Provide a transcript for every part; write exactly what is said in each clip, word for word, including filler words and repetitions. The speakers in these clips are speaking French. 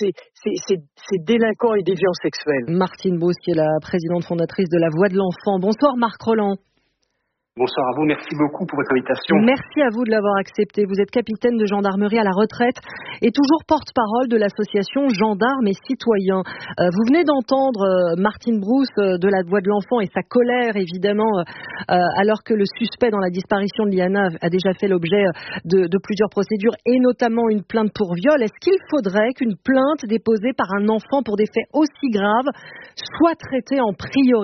ces, ces, ces, ces délinquants et déviants sexuels. Martine Brousse, qui est la présidente fondatrice de la Voix de l'Enfant. Bonsoir Marc Rolland. Bonsoir à vous, merci beaucoup pour votre invitation. Merci à vous de l'avoir accepté. Vous êtes capitaine de gendarmerie à la retraite et toujours porte-parole de l'association Gendarmes et Citoyens. Euh, vous venez d'entendre euh, Martine Brousse euh, de la Voix de l'Enfant et sa colère, évidemment, euh, alors que le suspect dans la disparition de Liana a déjà fait l'objet de, de plusieurs procédures et notamment une plainte pour viol. Est-ce qu'il faudrait qu'une plainte déposée par un enfant pour des faits aussi graves soit traitée en priorité ?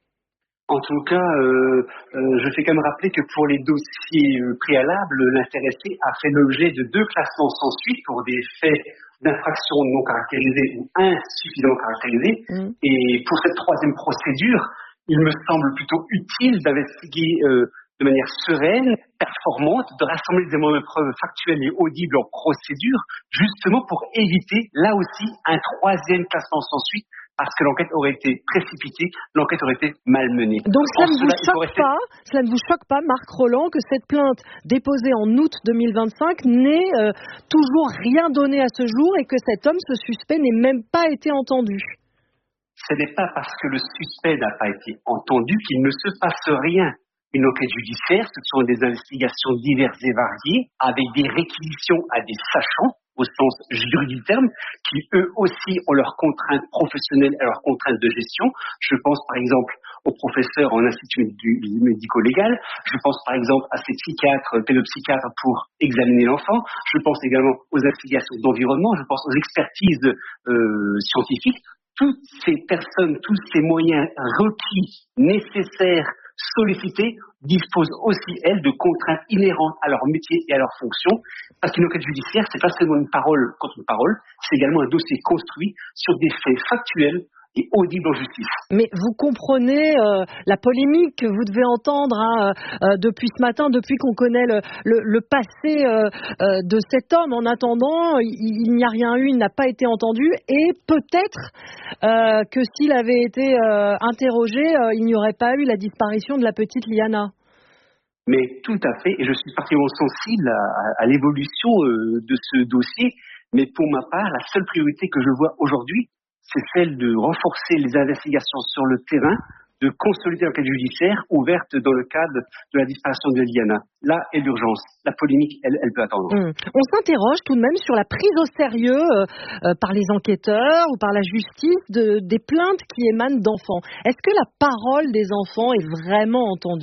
En tout cas, euh, euh, je fais quand même rappeler que pour les dossiers euh, préalables, l'intéressé a fait l'objet de deux classements sans suite pour des faits d'infraction non caractérisés ou insuffisamment caractérisés. Mmh. Et pour cette troisième procédure, il me semble plutôt utile d'investiguer euh, de manière sereine, performante, de rassembler des éléments de preuve factuels et audibles en procédure, justement pour éviter, là aussi, un troisième classement sans suite, parce que l'enquête aurait été précipitée, l'enquête aurait été malmenée. Donc cela ne vous choque pas, cela ne vous choque pas, Marc Rolland, que cette plainte déposée en août deux mille vingt-cinq n'ait euh, toujours rien donné à ce jour et que cet homme, ce suspect, n'ait même pas été entendu? Ce n'est pas parce que le suspect n'a pas été entendu qu'il ne se passe rien. Une enquête judiciaire, ce sont des investigations diverses et variées, avec des réquisitions à des sachants, au sens juridique du terme, qui eux aussi ont leurs contraintes professionnelles et leurs contraintes de gestion. Je pense par exemple aux professeurs en institut médico-légal, je pense par exemple à ces psychiatres, pédopsychiatres pour examiner l'enfant, je pense également aux investigations d'environnement, je pense aux expertises euh, scientifiques. Toutes ces personnes, tous ces moyens requis, nécessaires, sollicités, disposent aussi, elles, de contraintes inhérentes à leur métier et à leur fonction. Parce qu'une enquête judiciaire, c'est pas seulement une parole contre une parole, c'est également un dossier construit sur des faits factuels et audibles en justice. Mais vous comprenez euh, la polémique que vous devez entendre hein, euh, depuis ce matin, depuis qu'on connaît le, le, le passé euh, euh, de cet homme. En attendant, il, il n'y a rien eu, il n'a pas été entendu et peut-être euh, que s'il avait été euh, interrogé, euh, il n'y aurait pas eu la disparition de la petite Liana. Mais tout à fait, et je suis particulièrement sensible à, à, à l'évolution euh, de ce dossier, mais pour ma part, la seule priorité que je vois aujourd'hui, c'est celle de renforcer les investigations sur le terrain, de consolider l'enquête judiciaire ouverte dans le cadre de la disparition de Liana. Là est l'urgence. La polémique, elle, elle peut attendre. Mmh. On s'interroge tout de même sur la prise au sérieux euh, euh, par les enquêteurs ou par la justice de, des plaintes qui émanent d'enfants. Est-ce que la parole des enfants est vraiment entendue ?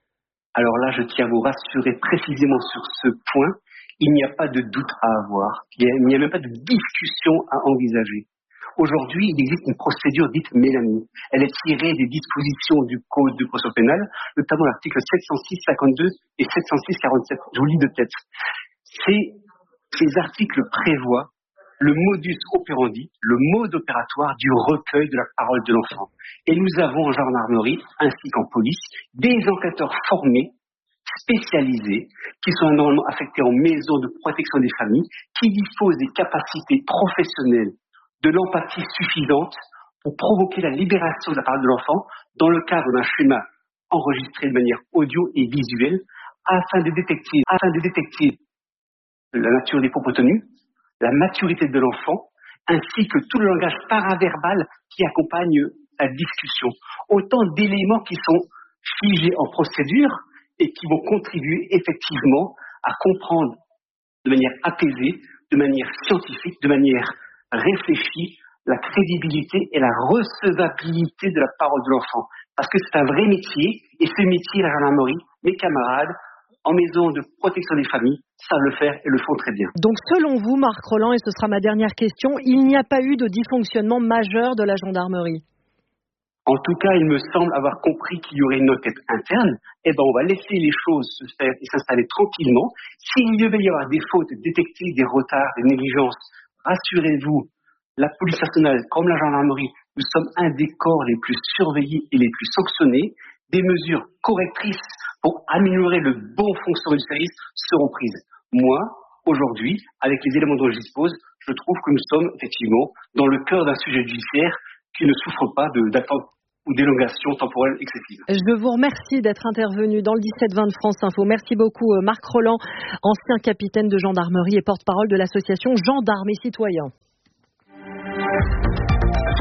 Alors là, je tiens à vous rassurer précisément sur ce point. Il n'y a pas de doute à avoir. Il n'y a, a même pas de discussion à envisager. Aujourd'hui, il existe une procédure dite Mélanie. Elle est tirée des dispositions du Code de procédure pénale, notamment l'article sept cent six cinquante-deux et sept cent six quarante-sept. Je vous lis de tête. Ces, ces articles prévoient le modus operandi, le mode opératoire du recueil de la parole de l'enfant. Et nous avons en gendarmerie, ainsi qu'en police, des enquêteurs formés, spécialisés, qui sont normalement affectés en maison de protection des familles, qui disposent des capacités professionnelles, de l'empathie suffisante pour provoquer la libération de la parole de l'enfant dans le cadre d'un schéma enregistré de manière audio et visuelle afin de détecter, afin de détecter la nature des propos tenus, la maturité de l'enfant, ainsi que tout le langage paraverbal qui accompagne la discussion. Autant d'éléments qui sont figés en procédure et qui vont contribuer effectivement à comprendre de manière apaisée, de manière scientifique, de manière réfléchie, la crédibilité et la recevabilité de la parole de l'enfant. Parce que c'est un vrai métier, et ce métier, la gendarmerie, mes camarades, en maison de protection des familles, savent le faire et le font très bien. Donc selon vous, Marc Rolland, et ce sera ma dernière question, il n'y a pas eu de dysfonctionnement majeur de la gendarmerie? En tout cas, il me semble avoir compris qu'il y aurait une enquête interne. Eh ben, on va laisser les choses se faire et s'installer tranquillement. S'il devait y avoir des fautes détectées, des retards, des négligences, rassurez-vous, la police nationale, comme la gendarmerie, nous sommes un des corps les plus surveillés et les plus sanctionnés. Des mesures correctrices pour améliorer le bon fonctionnement du service seront prises. Moi, aujourd'hui, avec les éléments dont je dispose, je trouve que nous sommes effectivement dans le cœur d'un sujet judiciaire qui ne souffre pas de, d'attente ou d'élongation temporelle excessive. Je vous remercie d'être intervenu dans le dix-sept vingt de France Info. Merci beaucoup Marc Rolland, ancien capitaine de gendarmerie et porte-parole de l'association Gendarmes et Citoyens.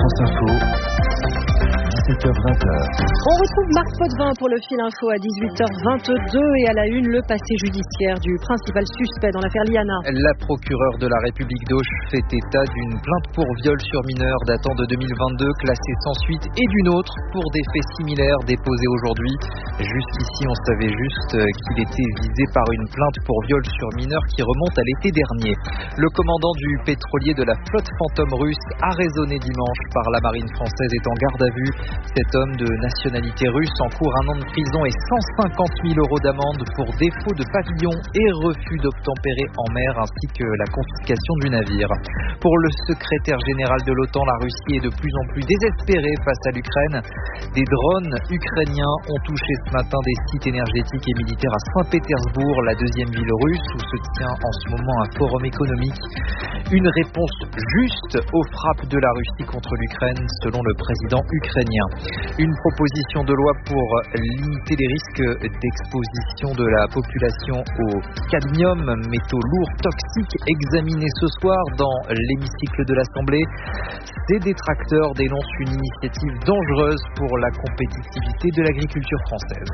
France Info, dix-sept heures vingt. On retrouve Marc Potvin pour le fil info à dix-huit heures vingt-deux et à la une, le passé judiciaire du principal suspect dans l'affaire Liana. La procureure de la République d'Auch fait état d'une plainte pour viol sur mineur datant de deux mille vingt-deux, classée sans suite, et d'une autre pour des faits similaires déposés aujourd'hui. Jusqu'ici, on savait juste qu'il était visé par une plainte pour viol sur mineur qui remonte à l'été dernier. Le commandant du pétrolier de la flotte fantôme russe, arraisonné dimanche par la marine française, est en garde à vue. Cet homme de nationalité russe encourt un an de prison et cent cinquante mille euros d'amende pour défaut de pavillon et refus d'obtempérer en mer, ainsi que la confiscation du navire. Pour le secrétaire général de l'OTAN, la Russie est de plus en plus désespérée face à l'Ukraine. Des drones ukrainiens ont touché ce matin des sites énergétiques et militaires à Saint-Pétersbourg, la deuxième ville russe où se tient en ce moment un forum économique. Une réponse juste aux frappes de la Russie contre l'Ukraine, selon le président ukrainien. Une proposition de loi pour limiter les risques d'exposition de la population au cadmium, métaux lourds toxiques, examinée ce soir dans l'hémicycle de l'Assemblée. Ces détracteurs dénoncent une initiative dangereuse pour la compétitivité de l'agriculture française.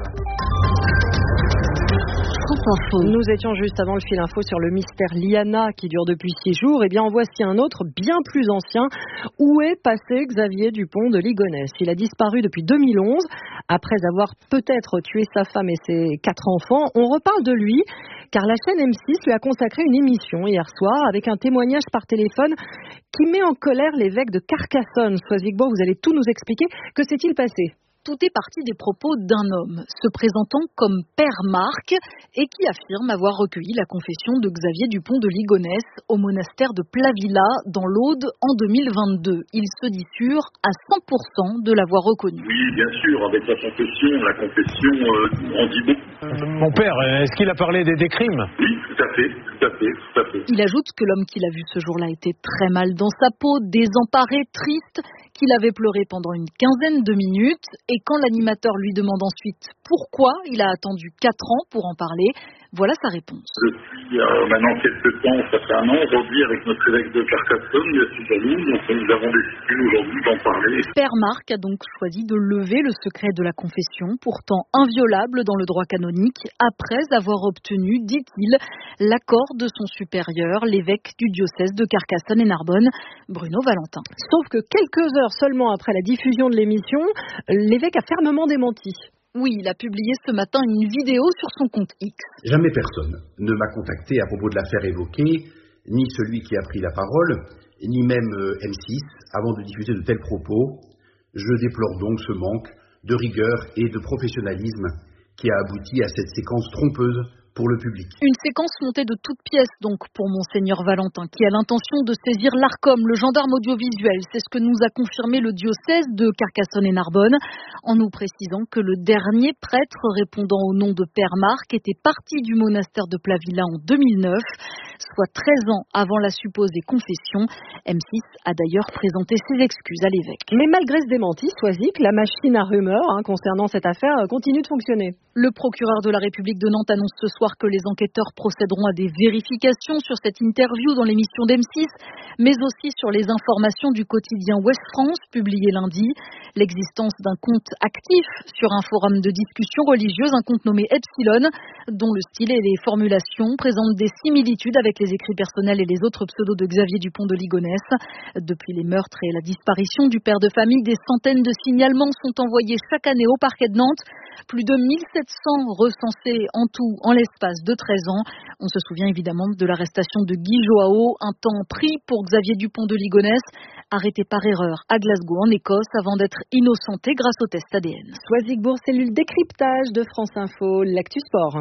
Nous étions juste avant le fil info sur le mystère Liana qui dure depuis six jours. Et bien en voici un autre bien plus ancien. Où est passé Xavier Dupont de Ligonnès? Il a disparu depuis deux mille onze après avoir peut-être tué sa femme et ses quatre enfants. On reparle de lui car la chaîne M six lui a consacré une émission hier soir avec un témoignage par téléphone qui met en colère l'évêque de Carcassonne. Soisigbourg, vous allez tout nous expliquer. Que s'est-il passé? Tout est parti des propos d'un homme se présentant comme Père Marc et qui affirme avoir recueilli la confession de Xavier Dupont de Ligonnès au monastère de Plavilla dans l'Aude en deux mille vingt-deux. Il se dit sûr à cent pour cent de l'avoir reconnu. Oui, bien sûr, avec la confession, la confession euh, en dit beaucoup. Mon père, est-ce qu'il a parlé des, des crimes? Oui, tout à fait, tout à fait, tout à fait. Il ajoute que l'homme qu'il a vu ce jour-là était très mal dans sa peau, désemparé, triste, qu'il avait pleuré pendant une quinzaine de minutes et quand l'animateur lui demande ensuite pourquoi il a attendu quatre ans pour en parler, voilà sa réponse. Depuis euh, maintenant quelques temps, ça fait un an, aujourd'hui avec notre évêque de Carcassonne, Yassine Dalou, donc nous avons décidé aujourd'hui d'en parler. Père Marc a donc choisi de lever le secret de la confession, pourtant inviolable dans le droit canonique, après avoir obtenu, dit-il, l'accord de son supérieur, l'évêque du diocèse de Carcassonne et Narbonne, Bruno Valentin. Sauf que quelques heures seulement après la diffusion de l'émission, l'évêque a fermement démenti. Oui, il a publié ce matin une vidéo sur son compte X. Jamais personne ne m'a contacté à propos de l'affaire évoquée, ni celui qui a pris la parole, ni même M six, avant de diffuser de tels propos. Je déplore donc ce manque de rigueur et de professionnalisme qui a abouti à cette séquence trompeuse pour le public. Une séquence montée de toutes pièces donc pour Monseigneur Valentin, qui a l'intention de saisir l'Arcom, le gendarme audiovisuel. C'est ce que nous a confirmé le diocèse de Carcassonne et Narbonne, en nous précisant que le dernier prêtre répondant au nom de Père Marc était parti du monastère de Plavilla en deux mille neuf, soit treize ans avant la supposée confession. M six a d'ailleurs présenté ses excuses à l'évêque. Mais malgré ce démenti, Soisic, la machine à rumeurs hein, concernant cette affaire continue de fonctionner. Le procureur de la République de Nantes annonce ce soir que les enquêteurs procéderont à des vérifications sur cette interview dans l'émission d'M six, mais aussi sur les informations du quotidien Ouest France, publié lundi. L'existence d'un compte actif sur un forum de discussion religieuse, un compte nommé Epsilon, dont le style et les formulations présentent des similitudes avec les écrits personnels et les autres pseudos de Xavier Dupont de Ligonnès. Depuis les meurtres et la disparition du père de famille, des centaines de signalements sont envoyés chaque année au parquet de Nantes. Plus de mille sept cents recensés en tout en l'espace de treize ans. On se souvient évidemment de l'arrestation de Guy Joao, un temps pris pour Xavier Dupont de Ligonnès, arrêté par erreur à Glasgow en Écosse avant d'être innocenté grâce au test A D N. Soisigbourg, cellule décryptage de France Info, l'actu sport.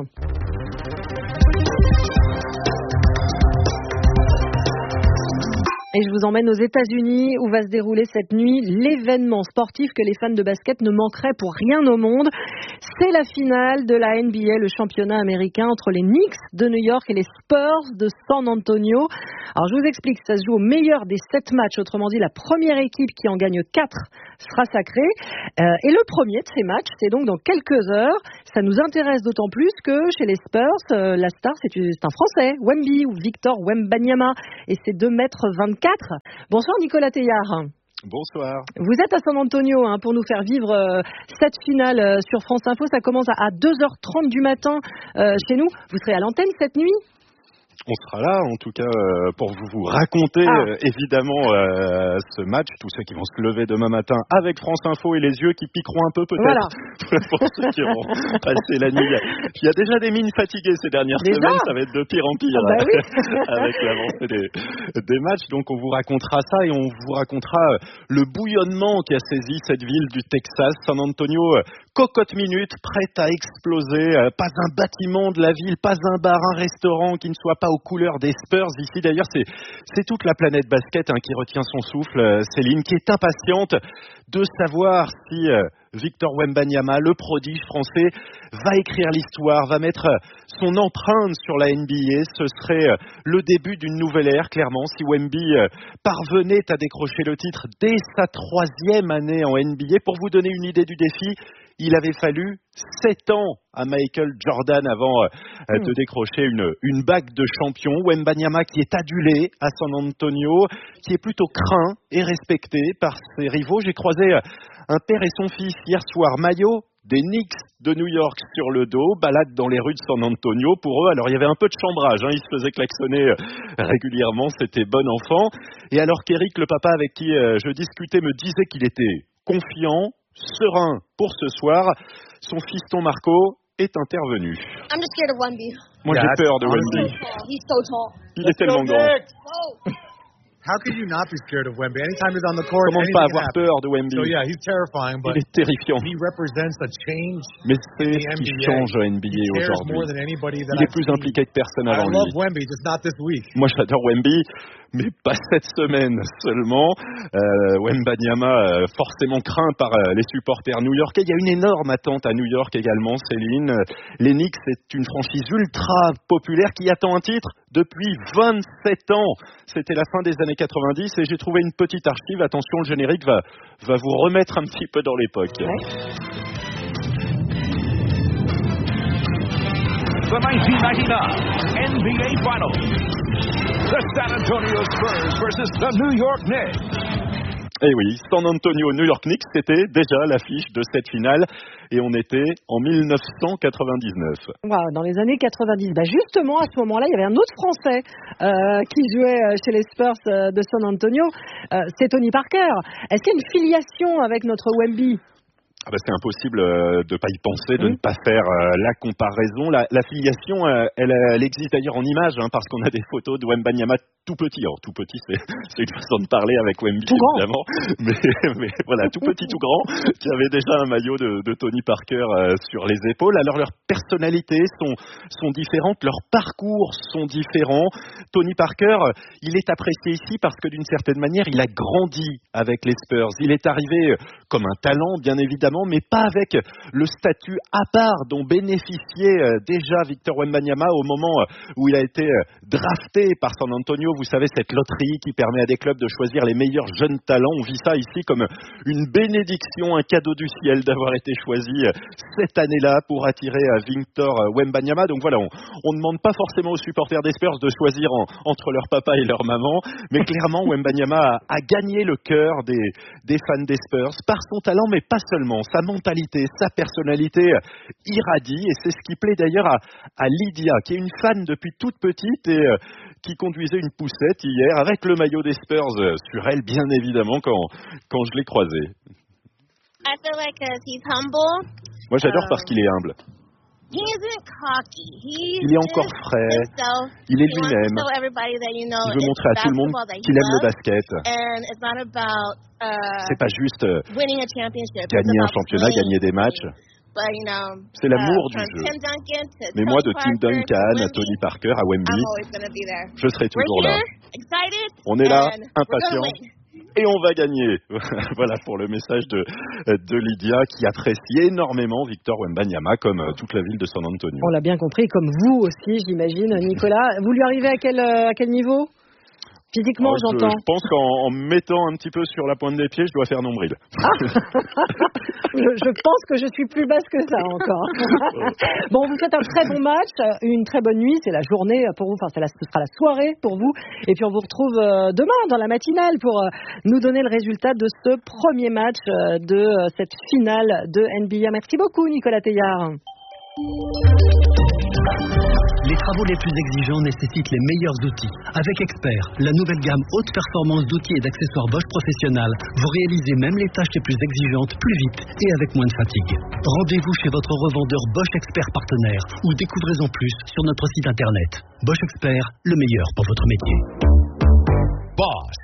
Et je vous emmène aux États-Unis où va se dérouler cette nuit l'événement sportif que les fans de basket ne manqueraient pour rien au monde. C'est la finale de la N B A, le championnat américain entre les Knicks de New York et les Spurs de San Antonio. Alors je vous explique, ça se joue au meilleur des sept matchs, autrement dit la première équipe qui en gagne quatre sera sacrée. Euh, et le premier de ces matchs, c'est donc dans quelques heures. Ça nous intéresse d'autant plus que chez les Spurs, euh, la star c'est un Français, Wemby ou Victor Wembanyama, et c'est deux mètres vingt-quatre. Bonsoir Nicolas Teillard. Bonsoir. Vous êtes à San Antonio hein, pour nous faire vivre euh, cette finale euh, sur France Info. Ça commence à, à deux heures trente du matin euh, chez nous. Vous serez à l'antenne cette nuit ? On sera là, en tout cas, euh, pour vous, vous raconter ah. euh, évidemment euh, ce match. Tous ceux qui vont se lever demain matin avec France Info et les yeux qui piqueront un peu peut-être voilà. pour ceux qui auront passé la nuit. Il y a déjà des mines fatiguées ces dernières déjà semaines, ça va être de pire en pire ah bah oui. avec l'avancée des, des matchs. Donc on vous racontera ça et on vous racontera le bouillonnement qui a saisi cette ville du Texas, San Antonio. Cocotte minute, prête à exploser. Euh, pas un bâtiment de la ville, pas un bar, un restaurant qui ne soit pas aux couleurs des Spurs. Ici, d'ailleurs, c'est, c'est toute la planète basket hein, qui retient son souffle. Euh, Céline, qui est impatiente de savoir si euh, Victor Wembanyama, le prodige français, va écrire l'histoire, va mettre son empreinte sur la N B A. Ce serait euh, le début d'une nouvelle ère, clairement, si Wemby euh, parvenait à décrocher le titre dès sa troisième année en N B A. Pour vous donner une idée du défi, il avait fallu sept ans à Michael Jordan avant euh, mmh. de décrocher une, une bague de champion. Wembanyama qui est adulé à San Antonio, qui est plutôt craint et respecté par ses rivaux. J'ai croisé un père et son fils hier soir, maillot des Knicks de New York sur le dos, balade dans les rues de San Antonio. Pour eux, alors il y avait un peu de chambrage, hein, ils se faisaient klaxonner régulièrement, c'était bon enfant. Et alors qu'Eric, le papa avec qui euh, je discutais, me disait qu'il était confiant, serein pour ce soir, son fiston Marco est intervenu. I'm just scared of Wemby. Moi yeah, j'ai peur de Wemby. He's so tall. Il est tellement grand. How could you not be scared of Wemby? Anytime he's on the court, comment pas avoir peur de Wemby? So yeah, he's terrifying, but il est terrifiant. He represents a change. Mais c'est ce qui change à N B A aujourd'hui. Il est plus impliqué que personne avant lui. I love Wemby, just not this week. Moi j'adore Wemby, mais pas cette semaine seulement. Euh, Wembanyama, euh, forcément craint par euh, les supporters new-yorkais. Il y a une énorme attente à New York également, Céline. Les Knicks, c'est une franchise ultra populaire qui attend un titre depuis vingt-sept ans. C'était la fin des années quatre-vingt-dix et j'ai trouvé une petite archive. Attention, le générique va, va vous remettre un petit peu dans l'époque. Ouais. The nineteen ninety-nine N B A Finals. The San Antonio Spurs versus the New York Knicks. Eh oui, San Antonio, New York Knicks, c'était déjà l'affiche de cette finale et on était en dix-neuf cent quatre-vingt-dix-neuf. Wow, dans les années quatre-vingt-dix. Bah justement, à ce moment-là, il y avait un autre Français euh, qui jouait chez les Spurs euh, de San Antonio. Euh, c'est Tony Parker. Est-ce qu'il y a une filiation avec notre Wemby ? Ah bah c'est impossible euh, de ne pas y penser, de mmh. ne pas faire euh, la comparaison. La, la filiation, euh, elle, elle existe d'ailleurs en image, hein, parce qu'on a des photos de Wembanyama tout petit. Alors tout petit, c'est, c'est une façon de parler avec Wemby, tout évidemment. Mais, mais voilà, tout petit, tout grand, qui avait déjà un maillot de, de Tony Parker euh, sur les épaules. Alors leurs personnalités sont, sont différentes, leurs parcours sont différents. Tony Parker, il est apprécié ici parce que d'une certaine manière, il a grandi avec les Spurs. Il est arrivé comme un talent, bien évidemment, mais pas avec le statut à part dont bénéficiait déjà Victor Wembanyama au moment où il a été drafté par San Antonio. Vous savez, cette loterie qui permet à des clubs de choisir les meilleurs jeunes talents. On vit ça ici comme une bénédiction, un cadeau du ciel d'avoir été choisi cette année-là pour attirer Victor Wembanyama. Donc voilà, on ne demande pas forcément aux supporters des Spurs de choisir en, entre leur papa et leur maman, mais clairement Wembanyama a, a gagné le cœur des, des fans des Spurs par son talent, mais pas seulement. Sa mentalité, sa personnalité irradie, et c'est ce qui plaît d'ailleurs à, à Lydia, qui est une fan depuis toute petite et euh, qui conduisait une poussette hier avec le maillot des Spurs euh, sur elle, bien évidemment, quand, quand je l'ai croisé. I feel like he's humble. Moi, j'adore um, parce qu'il est humble. He isn't cocky. He's il est encore frais, il est lui-même. You know, il veut montrer à tout le monde qu'il aime le basket. About, uh, c'est pas juste gagner un championnat, playing. gagner des matchs. But, you know, c'est l'amour uh, du jeu. To Mais moi, de Tim Duncan à Tony Parker à Wemby, je serai toujours here, là. Excited, on est là, impatients. Et on va gagner. Voilà pour le message de, de Lydia qui apprécie énormément Victor Wembanyama comme toute la ville de San Antonio. On l'a bien compris, comme vous aussi, j'imagine. Nicolas, vous lui arrivez à quel, à quel niveau ? Physiquement, oh, j'entends. Je, je pense qu'en en mettant un petit peu sur la pointe des pieds, je dois faire nombril. Ah je, je pense que je suis plus basse que ça encore. Bon, vous faites un très bon match, une très bonne nuit, c'est la journée pour vous, enfin c'est la, ce sera la soirée pour vous. Et puis on vous retrouve euh, demain dans la matinale pour euh, nous donner le résultat de ce premier match euh, de euh, cette finale de N B A. Merci beaucoup Nicolas Teillard. Les travaux les plus exigeants nécessitent les meilleurs outils. Avec Expert, la nouvelle gamme haute performance d'outils et d'accessoires Bosch Professionnel, vous réalisez même les tâches les plus exigeantes plus vite et avec moins de fatigue. Rendez-vous chez votre revendeur Bosch Expert partenaire ou découvrez en plus sur notre site internet. Bosch Expert, le meilleur pour votre métier. Bosch.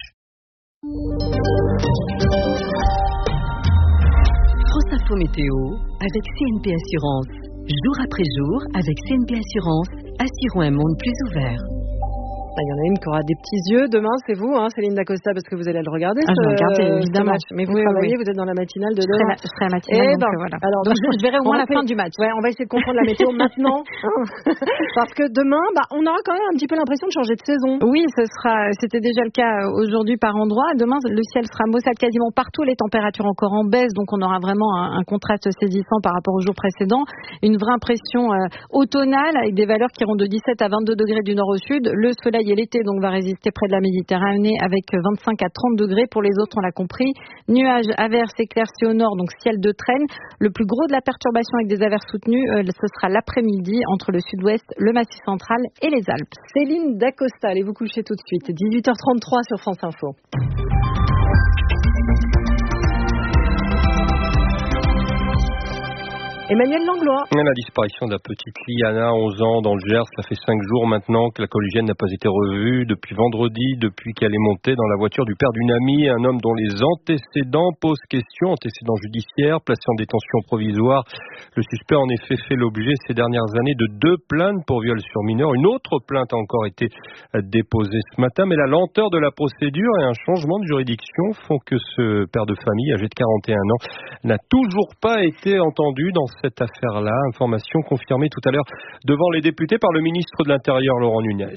France Info Météo avec C N P Assurance. Jour après jour, avec C N P Assurance, assurons un monde plus ouvert. Il y en a une qui aura des petits yeux. Demain, c'est vous, hein, Céline Dacosta, parce que vous allez le regarder. Ah, ce, je vais regarder, évidemment. Ce match. Mais vous oui, travaillez, oui. vous êtes dans la matinale de je demain. Je serai à la matinale, eh donc ben, voilà. Alors, donc, je verrai au moins la fin du match. Ouais, on va essayer de comprendre la météo maintenant. Hein, parce que demain, bah, on aura quand même un petit peu l'impression de changer de saison. Oui, ce sera, c'était déjà le cas aujourd'hui par endroit. Demain, le ciel sera maussade quasiment partout, les températures encore en baisse, donc on aura vraiment un, un contraste saisissant par rapport aux jours précédents. Une vraie impression euh, automnale avec des valeurs qui iront de dix-sept à vingt-deux degrés du nord au sud. Le soleil et l'été donc va résister près de la Méditerranée avec vingt-cinq à trente degrés. Pour les autres, on l'a compris. Nuages, averses, éclaircies au nord, donc ciel de traîne. Le plus gros de la perturbation avec des averses soutenues, euh, ce sera l'après-midi entre le sud-ouest, le Massif central et les Alpes. Céline Dacosta, allez vous coucher tout de suite. dix-huit heures trente-trois sur France Info. Emmanuel Langlois. La disparition de la petite Liana, onze ans, dans le Gers, ça fait cinq jours maintenant que la collégienne n'a pas été revue depuis vendredi, depuis qu'elle est montée dans la voiture du père d'une amie, un homme dont les antécédents posent question, antécédents judiciaires, placé en détention provisoire. Le suspect a en effet fait l'objet ces dernières années de deux plaintes pour viol sur mineur. Une autre plainte a encore été déposée ce matin, mais la lenteur de la procédure et un changement de juridiction font que ce père de famille, âgé de quarante et un ans, n'a toujours pas été entendu dans cette affaire-là. Information confirmée tout à l'heure devant les députés par le ministre de l'Intérieur, Laurent Nunez.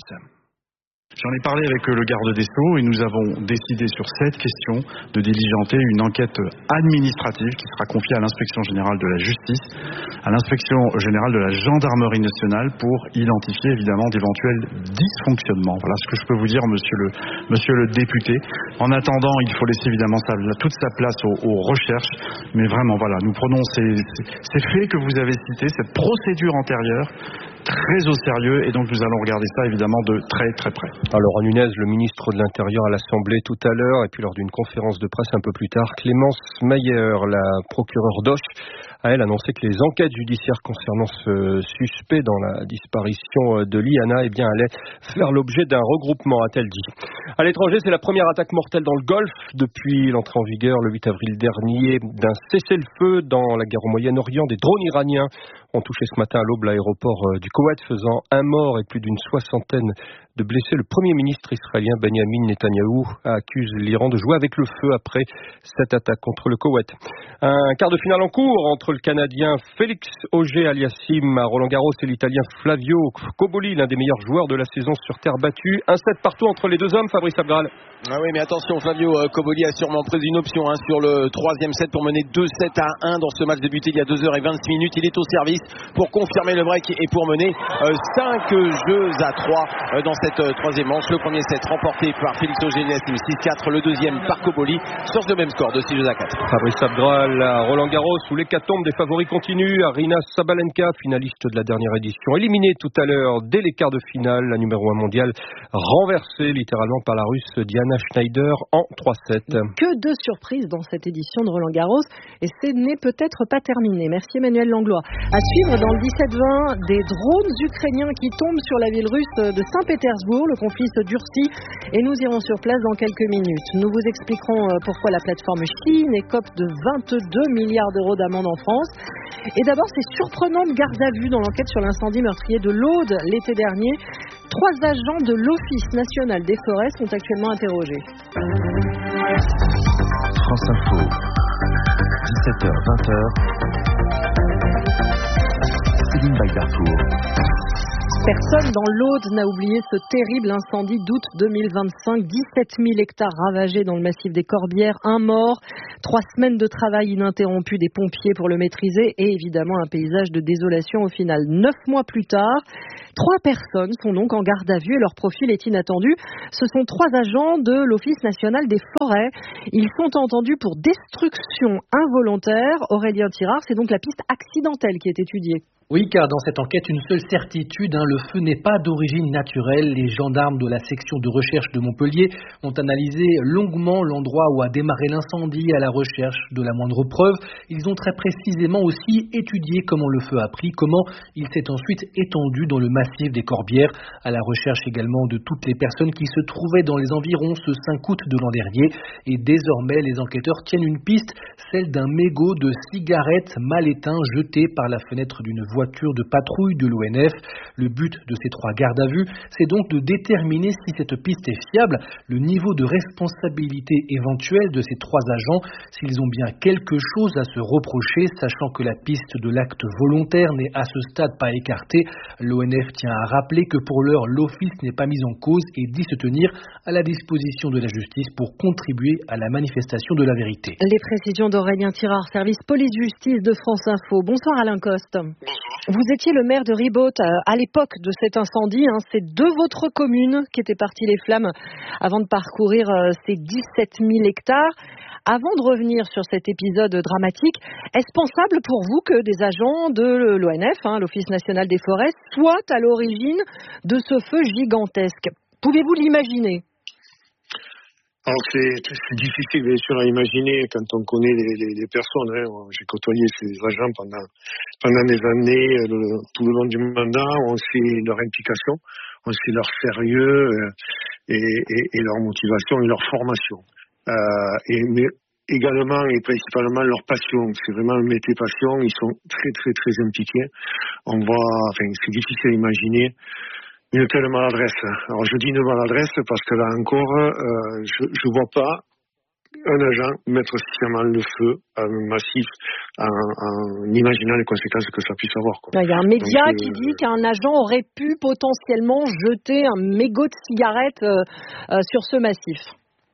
J'en ai parlé avec le garde des Sceaux et nous avons décidé sur cette question de diligenter une enquête administrative qui sera confiée à l'inspection générale de la justice, à l'inspection générale de la gendarmerie nationale pour identifier évidemment d'éventuels dysfonctionnements. Voilà ce que je peux vous dire, monsieur le, monsieur le député. En attendant, il faut laisser évidemment sa, toute sa place aux, aux recherches, mais vraiment voilà, nous prenons ces, ces, ces faits que vous avez cités, cette procédure antérieure, très au sérieux, et donc nous allons regarder ça évidemment de très très près. Alors Nunez, le ministre de l'Intérieur à l'Assemblée tout à l'heure, et puis lors d'une conférence de presse un peu plus tard, Clémence Mayer, la procureure d'Auch, a elle annoncé que les enquêtes judiciaires concernant ce suspect dans la disparition de Liana, eh bien, allaient faire l'objet d'un regroupement, a-t-elle dit. À l'étranger, c'est la première attaque mortelle dans le Golfe depuis l'entrée en vigueur le huit avril dernier d'un cessez-le-feu dans la guerre au Moyen-Orient. Des drones iraniens ont touché ce matin à l'aube l'aéroport du Koweït, faisant un mort et plus d'une soixantaine de blessés. Le Premier ministre israélien Benjamin Netanyahou accuse l'Iran de jouer avec le feu après cette attaque contre le Koweït. Un quart de finale en cours entre le Canadien Félix Auger-Aliassime à Roland-Garros et l'Italien Flavio Cobolli, l'un des meilleurs joueurs de la saison sur terre battue. Un set partout entre les deux hommes, Fabrice Abgral. Ah oui, mais attention, Flavio Cobolli a sûrement pris une option hein, sur le troisième set pour mener deux sept à un dans ce match débuté il y a deux heures vingt-six minutes. Il est au service pour confirmer le break et pour mener euh, cinq jeux à trois euh, dans cette euh, troisième manche. Le premier set remporté par Félix Auger-Aliassime six quatre, le deuxième par Cobolli sur ce même score de six jeux à quatre. Fabrice Abgral à Roland-Garros où l'hécatombe des favoris continue. Arina Sabalenka, finaliste de la dernière édition, éliminée tout à l'heure dès les quarts de finale, la numéro un mondiale, renversée littéralement par la Russe Diana Schneider en trois sept. Que de surprises dans cette édition de Roland-Garros, et ce n'est peut-être pas terminé. Merci Emmanuel Langlois. À suivre dans le dix-sept vingt, des drones ukrainiens qui tombent sur la ville russe de Saint-Pétersbourg. Le conflit se durcit et nous irons sur place dans quelques minutes. Nous vous expliquerons pourquoi la plateforme Chine écope de vingt-deux milliards d'euros d'amende en France. Et d'abord, ces surprenantes gardes à vue dans l'enquête sur l'incendie meurtrier de l'Aude l'été dernier. Trois agents de l'Office national des forêts sont actuellement interrogés. France Info, dix-sept heures vingt. Céline Bagdarcourt. Personne dans l'Aude n'a oublié ce terrible incendie d'août deux mille vingt-cinq. dix-sept mille hectares ravagés dans le massif des Corbières, un mort, trois semaines de travail ininterrompu des pompiers pour le maîtriser et évidemment un paysage de désolation au final. Neuf mois plus tard, trois personnes sont donc en garde à vue et leur profil est inattendu. Ce sont trois agents de l'Office national des forêts. Ils sont entendus pour destruction involontaire. Aurélien Tirard, c'est donc la piste accidentelle qui est étudiée. Oui, car dans cette enquête, une seule certitude, hein, le feu n'est pas d'origine naturelle. Les gendarmes de la section de recherche de Montpellier ont analysé longuement l'endroit où a démarré l'incendie à la recherche de la moindre preuve. Ils ont très précisément aussi étudié comment le feu a pris, comment il s'est ensuite étendu dans le massif des Corbières, à la recherche également de toutes les personnes qui se trouvaient dans les environs ce cinq août de l'an dernier. Et désormais, les enquêteurs tiennent une piste, celle d'un mégot de cigarette mal éteint jeté par la fenêtre d'une voiture de patrouille de l'O N F. Le but de ces trois gardes à vue, c'est donc de déterminer si cette piste est fiable, le niveau de responsabilité éventuel de ces trois agents, s'ils ont bien quelque chose à se reprocher, sachant que la piste de l'acte volontaire n'est à ce stade pas écartée. L'O N F tient à rappeler que pour l'heure, l'office n'est pas mis en cause et dit se tenir à la disposition de la justice pour contribuer à la manifestation de la vérité. Les précisions d'Aurélien Tirard, service police-justice de France Info. Bonsoir Alain Coste. Bonsoir. Vous étiez le maire de Ribaute à l'époque de cet incendie. Hein. C'est de votre commune qu'étaient parties les flammes avant de parcourir ces dix-sept mille hectares. Avant de revenir sur cet épisode dramatique, est-ce pensable pour vous que des agents de l'O N F, hein, l'Office national des forêts, soient à l'origine de ce feu gigantesque? Pouvez-vous l'imaginer? Alors c'est, c'est difficile bien sûr à imaginer quand on connaît les, les, les personnes. Hein. J'ai côtoyé ces agents pendant, pendant des années, le, tout le long du mandat. On sait leur implication, on sait leur sérieux euh, et, et, et leur motivation et leur formation. Euh, et, mais également et principalement leur passion. C'est vraiment le métier passion. Ils sont très très très impliqués. On voit, enfin c'est difficile à imaginer une telle maladresse. Alors je dis une maladresse parce que là encore, euh, je ne vois pas un agent mettre sciemment le feu à un massif en, en imaginant les conséquences que ça puisse avoir. Quoi. Il y a un média Donc, qui euh, dit qu'un agent aurait pu potentiellement jeter un mégot de cigarette euh, euh, sur ce massif.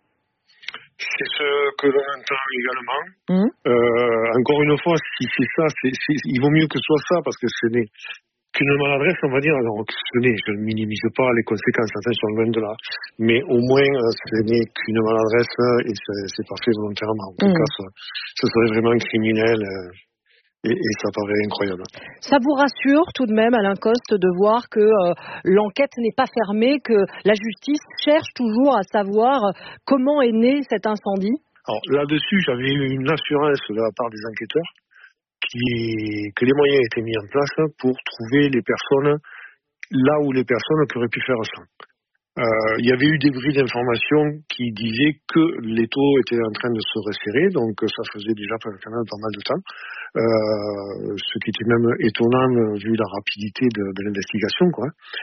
C'est ce que l'on entend également. Mmh. Euh, encore une fois, si c'est ça, c'est, c'est, il vaut mieux que ce soit ça parce que ce n'est qu'une maladresse, on va dire. Alors, ce n'est, je ne minimise pas les conséquences, attention, loin de là. Mais au moins, ce n'est qu'une maladresse et c'est, c'est pas fait volontairement. En tout mmh. cas, ce, ce serait vraiment criminel. Euh, Et, et ça paraît incroyable. Ça vous rassure tout de même, Alain Coste, de voir que euh, l'enquête n'est pas fermée, que la justice cherche toujours à savoir comment est né cet incendie? Alors là-dessus, j'avais eu une assurance de la part des enquêteurs qui, que les moyens étaient mis en place pour trouver les personnes là où les personnes qui auraient pu faire ça. Euh, il y avait eu des bris d'informations qui disaient que l'étau était en train de se resserrer, donc ça faisait déjà quand même pas mal de temps. Euh, ce qui était même étonnant vu la rapidité de, de l'investigation, quoi.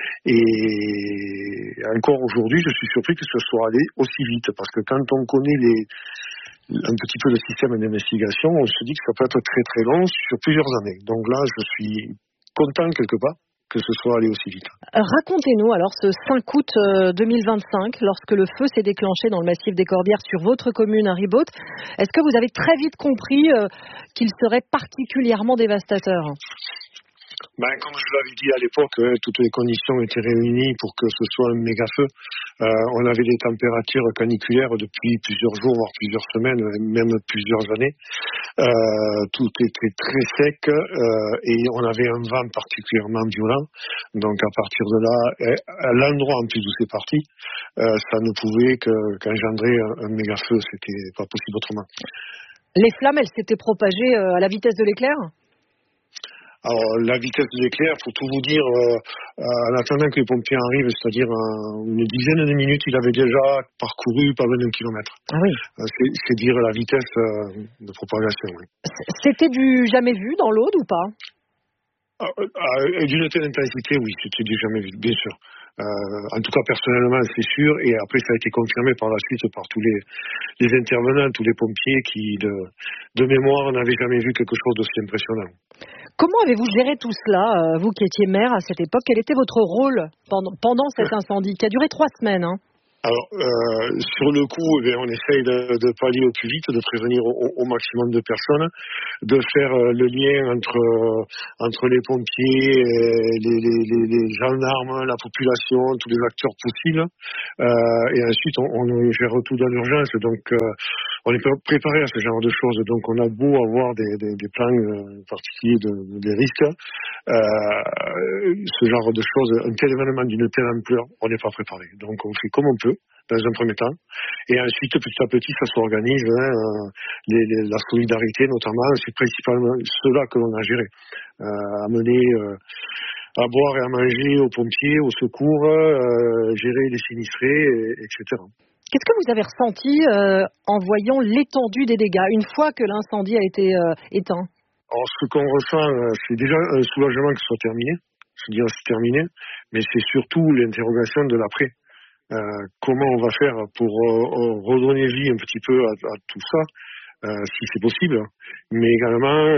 Et encore aujourd'hui, je suis surpris que ce soit allé aussi vite, parce que quand on connaît les, un petit peu le système d'investigation, on se dit que ça peut être très très long sur plusieurs années. Donc là, je suis content quelque part que ce soit allé aussi vite. Racontez-nous alors ce cinq août deux mille vingt-cinq, lorsque le feu s'est déclenché dans le massif des Corbières sur votre commune à Ribaute. Est-ce que vous avez très vite compris euh, qu'il serait particulièrement dévastateur? Ben, comme je l'avais dit à l'époque, hein, toutes les conditions étaient réunies pour que ce soit un méga feu. Euh, on avait des températures caniculaires depuis plusieurs jours, voire plusieurs semaines, même plusieurs années. Euh, tout était très sec euh, et on avait un vent particulièrement violent. Donc à partir de là, à l'endroit en plus où c'est parti, euh, ça ne pouvait que, qu'engendrer un, un méga feu. C'était pas possible autrement. Les flammes, elles s'étaient propagées à la vitesse de l'éclair? Alors, la vitesse de l'éclair, pour tout vous dire, euh, en attendant que les pompiers arrivent, c'est-à-dire euh, une dizaine de minutes, il avait déjà parcouru pas loin d'un kilomètre. Ah oui. Euh, c'est, c'est dire la vitesse euh, de propagation. Oui. C'était du jamais vu dans l'Aude ou pas? ah, ah, D'une telle intensité, oui, c'était du jamais vu, bien sûr. Euh, en tout cas, personnellement, c'est sûr. Et après, ça a été confirmé par la suite par tous les, les intervenants, tous les pompiers qui, de, de mémoire, n'avaient jamais vu quelque chose d'aussi impressionnant. Comment avez-vous géré tout cela, vous qui étiez maire à cette époque? Quel était votre rôle pendant, pendant cet incendie qui a duré trois semaines hein? Alors, euh, sur le coup, eh bien, on essaye de, de pallier au plus vite, de prévenir au, au maximum de personnes, de faire euh, le lien entre euh, entre les pompiers, les, les, les, les gendarmes, la population, tous les acteurs possibles. Euh, et ensuite, on, on gère tout dans l'urgence. Donc, euh, on est préparé à ce genre de choses. Donc, on a beau avoir des, des, des plans euh, particuliers de, de, des risques, euh, ce genre de choses, un tel événement d'une telle ampleur, on n'est pas préparé. Donc, on fait comme on peut, dans un premier temps. Et ensuite, petit à petit, ça s'organise. Hein, les, les, la solidarité, notamment, c'est principalement cela que l'on a géré. Euh, amener euh, à boire et à manger aux pompiers, aux secours, euh, gérer les sinistrés, et, etc. Qu'est-ce que vous avez ressenti euh, en voyant l'étendue des dégâts, une fois que l'incendie a été euh, éteint? Alors, ce qu'on ressent, c'est déjà un soulagement que ce soit terminé. Je veux dire, c'est terminé. Mais c'est surtout l'interrogation de l'après. Euh, comment on va faire pour euh, redonner vie un petit peu à, à tout ça, euh, si c'est possible, mais également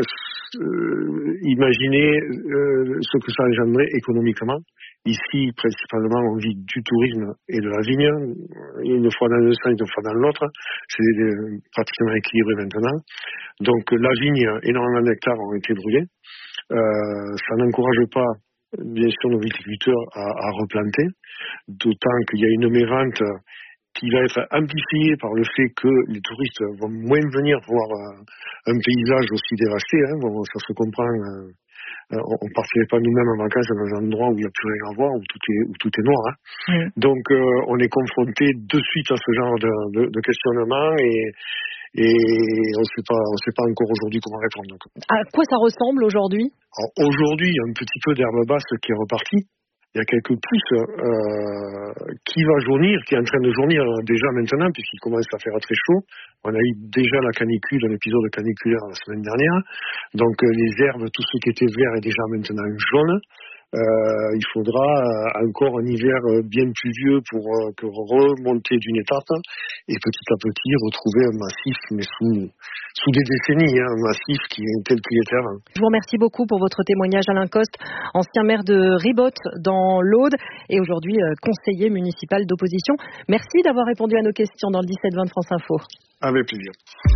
euh, imaginer euh, ce que ça engendrait économiquement. Ici, principalement, on vit du tourisme et de la vigne, une fois dans un sens, une fois dans l'autre. C'est euh, pratiquement équilibré maintenant. Donc la vigne, énormément d'hectares ont été brûlés. Euh, ça n'encourage pas bien sûr nos viticulteurs à, à replanter, d'autant qu'il y a une mérente qui va être amplifiée par le fait que les touristes vont moins venir voir un paysage aussi dévasté. Hein. Bon, ça se comprend. Euh, on ne partirait pas nous-mêmes en vacances dans un endroit où il n'y a plus rien à voir, où tout est, où tout est noir. Hein. Mmh. Donc euh, on est confronté de suite à ce genre de, de, de questionnement et Et on ne sait pas, on sait pas encore aujourd'hui comment répondre. Donc. À quoi ça ressemble aujourd'hui? Alors, aujourd'hui, il y a un petit peu d'herbe basse qui est repartie. Il y a quelques pousses euh, qui va jaunir, qui est en train de jaunir déjà maintenant, puisqu'il commence à faire très chaud. On a eu déjà la canicule, un épisode caniculaire la semaine dernière. Donc les herbes, tout ce qui était vert est déjà maintenant jaune. Euh, il faudra encore un hiver bien pluvieux pour euh, que remonter d'une étape et petit à petit retrouver un massif, mais sous, sous des décennies, hein, un massif qui est tel qu'il était avant. Je vous remercie beaucoup pour votre témoignage, Alain Coste, ancien maire de Ribotte dans l'Aude et aujourd'hui euh, conseiller municipal d'opposition. Merci d'avoir répondu à nos questions dans le dix-sept vingt de France Info. Avec plaisir.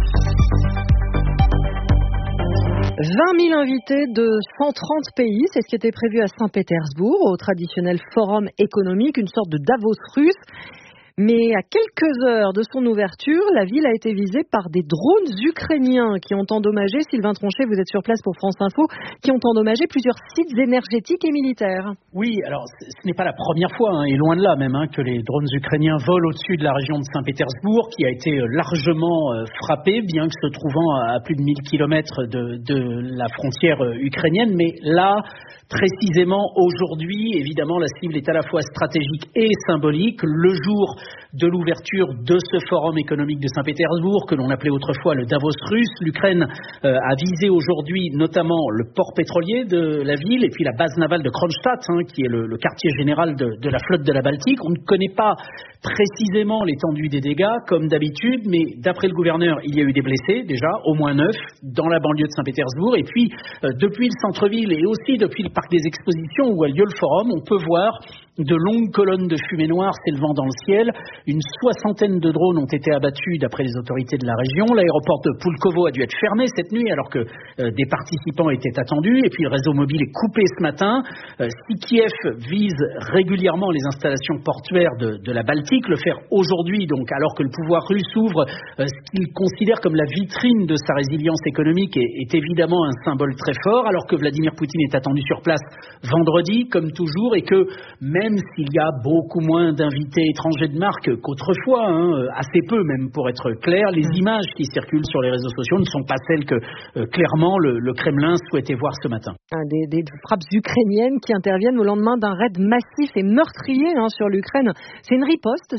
vingt mille invités de cent trente pays, c'est ce qui était prévu à Saint-Pétersbourg, au traditionnel forum économique, une sorte de Davos russe. Mais à quelques heures de son ouverture, la ville a été visée par des drones ukrainiens qui ont endommagé, Sylvain Tronchet, vous êtes sur place pour France Info, qui ont endommagé plusieurs sites énergétiques et militaires. Oui, alors ce n'est pas la première fois, hein, et loin de là même, hein, que les drones ukrainiens volent au-dessus de la région de Saint-Pétersbourg, qui a été largement euh, frappée, bien que se trouvant à plus de mille kilomètres de, de la frontière euh, ukrainienne. Mais là, précisément aujourd'hui, évidemment, la cible est à la fois stratégique et symbolique. Le jour de l'ouverture de ce forum économique de Saint-Pétersbourg, que l'on appelait autrefois le Davos russe, l'Ukraine euh, a visé aujourd'hui notamment le port pétrolier de la ville et puis la base navale de Kronstadt, hein, qui est le, le quartier général de, de la flotte de la Baltique. On ne connaît pas précisément l'étendue des dégâts, comme d'habitude, mais d'après le gouverneur, il y a eu des blessés, déjà, au moins neuf, dans la banlieue de Saint-Pétersbourg. Et puis, euh, depuis le centre-ville et aussi depuis le parc des expositions où a lieu le forum, on peut voir de longues colonnes de fumée noire s'élevant dans le ciel. Une soixantaine de drones ont été abattus d'après les autorités de la région. L'aéroport de Pulkovo a dû être fermé cette nuit alors que euh, des participants étaient attendus. Et puis le réseau mobile est coupé ce matin. Euh, si Kiev vise régulièrement les installations portuaires de, de la Baltique, le faire aujourd'hui, donc alors que le pouvoir russe ouvre euh, ce qu'il considère comme la vitrine de sa résilience économique, est, est évidemment un symbole très fort, alors que Vladimir Poutine est attendu sur place vendredi, comme toujours, et que même s'il y a beaucoup moins d'invités étrangers de marque qu'autrefois, hein, assez peu même pour être clair, les images qui circulent sur les réseaux sociaux ne sont pas celles que euh, clairement le, le Kremlin souhaitait voir ce matin. Des, des frappes ukrainiennes qui interviennent au lendemain d'un raid massif et meurtrier hein, sur l'Ukraine. C'est une riposte, Sylvain ?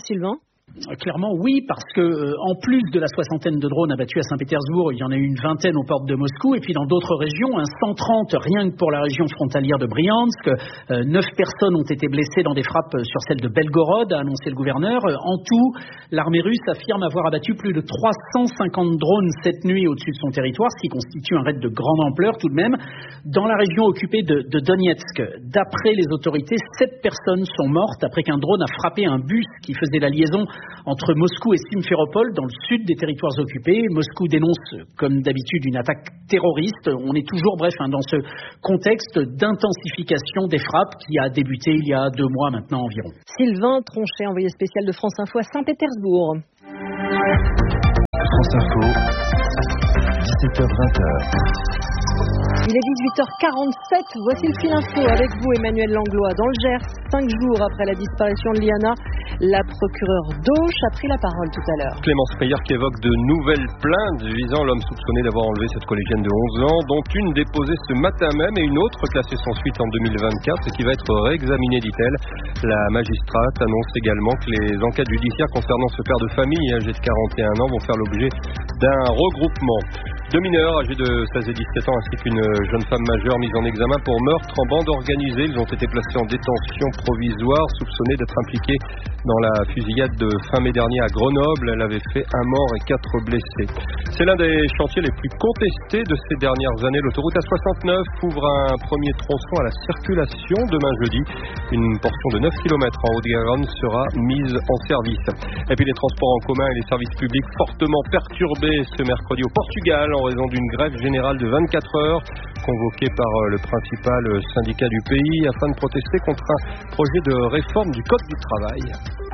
Clairement, oui, parce que euh, en plus de la soixantaine de drones abattus à Saint-Pétersbourg, il y en a eu une vingtaine aux portes de Moscou, et puis dans d'autres régions, un cent trente rien que pour la région frontalière de Briansk. Euh, neuf personnes ont été blessées dans des frappes sur celle de Belgorod, a annoncé le gouverneur. Euh, en tout, l'armée russe affirme avoir abattu plus de trois cent cinquante drones cette nuit au-dessus de son territoire, ce qui constitue un raid de grande ampleur tout de même. Dans la région occupée de, de Donetsk, d'après les autorités, sept personnes sont mortes après qu'un drone a frappé un bus qui faisait la liaison entre Moscou et Simferopol, dans le sud des territoires occupés. Moscou dénonce, comme d'habitude, une attaque terroriste. On est toujours, bref, hein, dans ce contexte d'intensification des frappes qui a débuté il y a deux mois maintenant environ. Sylvain Tronchet, envoyé spécial de France Info à Saint-Pétersbourg. France Info, dix-sept heures vingt. Il est dix-huit heures quarante-sept, voici le fil info avec vous Emmanuel Langlois. Dans le Gers, cinq jours après la disparition de Liana, la procureure d'Auch a pris la parole tout à l'heure. Clémence Meyer qui évoque de nouvelles plaintes visant l'homme soupçonné d'avoir enlevé cette collégienne de onze ans, dont une déposée ce matin même et une autre classée sans suite en deux mille vingt-quatre et qui va être réexaminée, dit-elle. La magistrate annonce également que les enquêtes judiciaires concernant ce père de famille âgé de quarante et un ans vont faire l'objet d'un regroupement. Deux mineurs âgés de seize et dix-sept ans ainsi qu'une jeune femme majeure mise en examen pour meurtre en bande organisée. Ils ont été placés en détention provisoire, soupçonnés d'être impliqués dans la fusillade de fin mai dernier à Grenoble. Elle avait fait un mort et quatre blessés. C'est l'un des chantiers les plus contestés de ces dernières années. L'autoroute A soixante-neuf ouvre un premier tronçon à la circulation demain jeudi. Une portion de neuf kilomètres en Haute-Garonne sera mise en service. Et puis les transports en commun et les services publics fortement perturbés ce mercredi au Portugal en raison d'une grève générale de vingt-quatre heures convoquée par le principal syndicat du pays afin de protester contre un projet de réforme du Code du travail.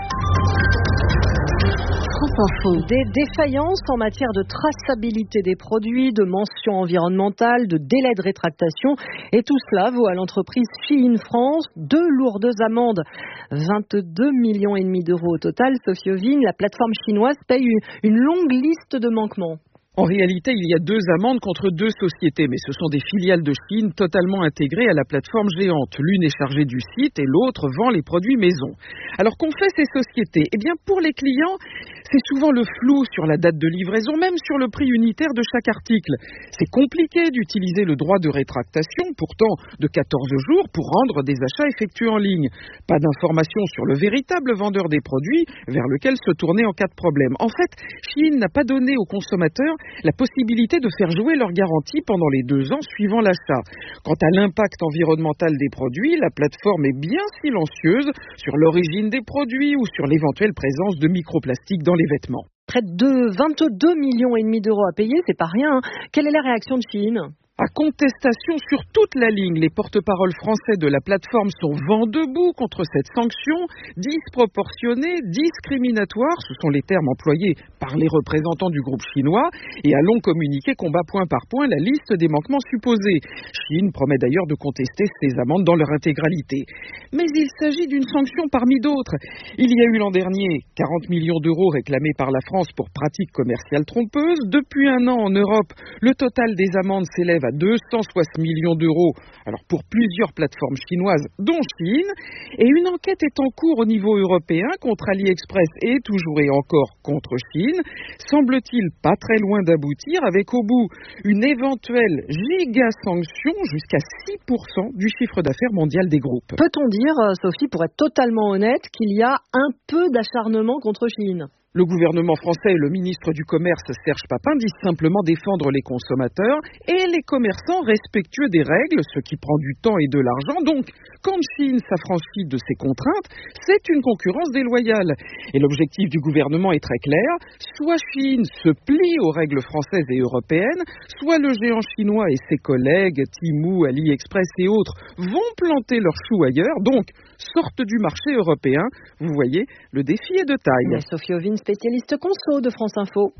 Des défaillances en matière de traçabilité des produits, de mentions environnementales, de délais de rétractation. Et tout cela vaut à l'entreprise Shein France deux lourdes amendes. vingt-deux millions et demi d'euros au total. Sophie Ovine, la plateforme chinoise paye une longue liste de manquements. En réalité, il y a deux amendes contre deux sociétés, mais ce sont des filiales de Chine totalement intégrées à la plateforme géante. L'une est chargée du site et l'autre vend les produits maison. Alors qu'ont fait ces sociétés ? Eh bien, pour les clients, c'est souvent le flou sur la date de livraison, même sur le prix unitaire de chaque article. C'est compliqué d'utiliser le droit de rétractation, pourtant de quatorze jours, pour rendre des achats effectués en ligne. Pas d'informations sur le véritable vendeur des produits vers lequel se tourner en cas de problème. En fait, Chine n'a pas donné aux consommateurs la possibilité de faire jouer leur garantie pendant les deux ans suivant l'achat. Quant à l'impact environnemental des produits, la plateforme est bien silencieuse sur l'origine des produits ou sur l'éventuelle présence de microplastiques dans les vêtements. Près de vingt-deux millions et demi d'euros à payer, c'est pas rien. Quelle est la réaction de Chine ? À contestation sur toute la ligne, les porte-paroles français de la plateforme sont vent debout contre cette sanction disproportionnée, discriminatoire, ce sont les termes employés par les représentants du groupe chinois, et allons communiquer combat point par point la liste des manquements supposés. Chine promet d'ailleurs de contester ces amendes dans leur intégralité. Mais il s'agit d'une sanction parmi d'autres. Il y a eu l'an dernier quarante millions d'euros réclamés par la France pour pratiques commerciales trompeuses. Depuis un an en Europe, le total des amendes s'élève à deux cent soixante millions d'euros, alors pour plusieurs plateformes chinoises, dont Chine, et une enquête est en cours au niveau européen contre AliExpress et toujours et encore contre Chine, semble-t-il pas très loin d'aboutir, avec au bout une éventuelle giga-sanction jusqu'à six pour cent du chiffre d'affaires mondial des groupes. Peut-on dire, Sophie, pour être totalement honnête, qu'il y a un peu d'acharnement contre Chine ? Le gouvernement français et le ministre du Commerce, Serge Papin, disent simplement défendre les consommateurs et les commerçants respectueux des règles, ce qui prend du temps et de l'argent. Donc, quand Chine s'affranchit de ces contraintes, c'est une concurrence déloyale. Et l'objectif du gouvernement est très clair. Soit Chine se plie aux règles françaises et européennes, soit le géant chinois et ses collègues, Temu, AliExpress et autres, vont planter leurs choux ailleurs, donc sortent du marché européen. Vous voyez, le défi est de taille. Mais Sophie Ovine, spécialiste conso de France Info.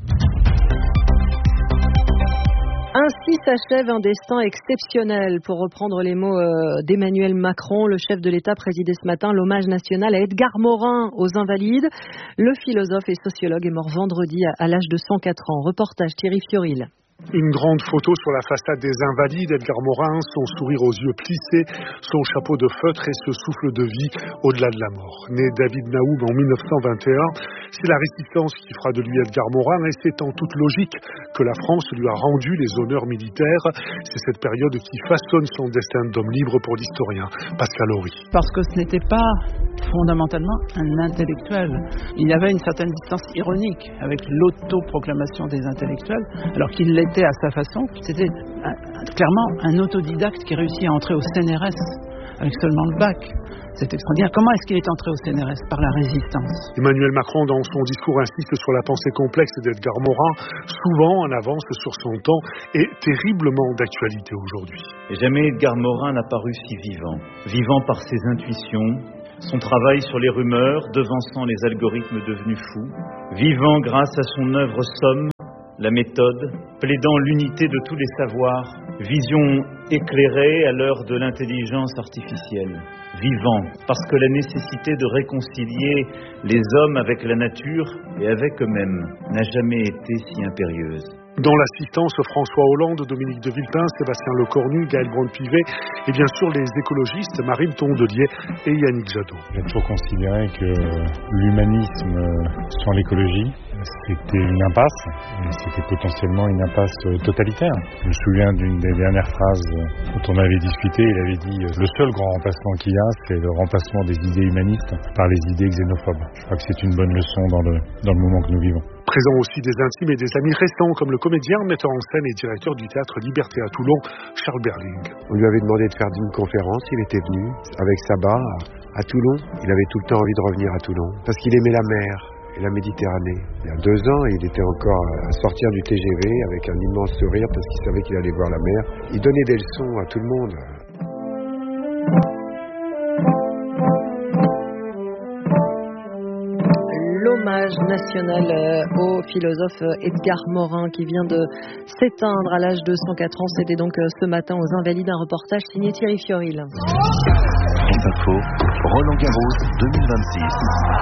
Ainsi s'achève un destin exceptionnel, pour reprendre les mots euh, d'Emmanuel Macron. Le chef de l'État présidait ce matin l'hommage national à Edgar Morin aux Invalides. Le philosophe et sociologue est mort vendredi à, à l'âge de cent quatre ans. Reportage Thierry Fioril. Une grande photo sur la façade des Invalides, Edgar Morin, son sourire aux yeux plissés, son chapeau de feutre et ce souffle de vie au-delà de la mort. Né David Naoub en mille neuf cent vingt et un, c'est la résistance qui fera de lui Edgar Morin et c'est en toute logique que la France lui a rendu les honneurs militaires. C'est cette période qui façonne son destin d'homme libre pour l'historien Pascal Horry. Parce que ce n'était pas fondamentalement un intellectuel. Il y avait une certaine distance ironique avec l'autoproclamation des intellectuels, alors qu'il l'était à sa façon. C'était un, clairement un autodidacte qui réussit à entrer au C N R S avec seulement le bac. C'est extraordinaire. Comment est-ce qu'il est entré au C N R S? Par la résistance. Emmanuel Macron, dans son discours, insiste sur la pensée complexe d'Edgar Morin, souvent en avance sur son temps et terriblement d'actualité aujourd'hui. Et jamais Edgar Morin n'a paru si vivant. Vivant par ses intuitions, son travail sur les rumeurs, devançant les algorithmes devenus fous. Vivant grâce à son œuvre somme, la méthode, plaidant l'unité de tous les savoirs, vision éclairée à l'heure de l'intelligence artificielle. Vivant, parce que la nécessité de réconcilier les hommes avec la nature et avec eux-mêmes n'a jamais été si impérieuse. Dans l'assistance, François Hollande, Dominique de Villepin, Sébastien Lecornu, Gaël Braun-Pivet et bien sûr les écologistes Marine Tondelier et Yannick Jadot. J'ai toujours considéré que l'humanisme sans l'écologie, c'était une impasse, et c'était potentiellement une impasse totalitaire. Je me souviens d'une des dernières phrases dont on avait discuté, il avait dit « Le seul grand remplacement qu'il y a, c'est le remplacement des idées humanistes par les idées xénophobes ». Je crois que c'est une bonne leçon dans le, dans le moment que nous vivons. Présent aussi des intimes et des amis récents, comme le comédien, metteur en scène et directeur du théâtre Liberté à Toulon, Charles Berling. On lui avait demandé de faire une conférence, il était venu avec Sabat à, à Toulon. Il avait tout le temps envie de revenir à Toulon, parce qu'il aimait la mer et la Méditerranée. Il y a deux ans, il était encore à sortir du T G V avec un immense sourire parce qu'il savait qu'il allait voir la mer. Il donnait des leçons à tout le monde. L'hommage national au philosophe Edgar Morin qui vient de s'éteindre à l'âge de cent quatre ans. C'était donc ce matin aux Invalides, un reportage signé Thierry Fioril. France Info, Roland Garros deux mille vingt-six.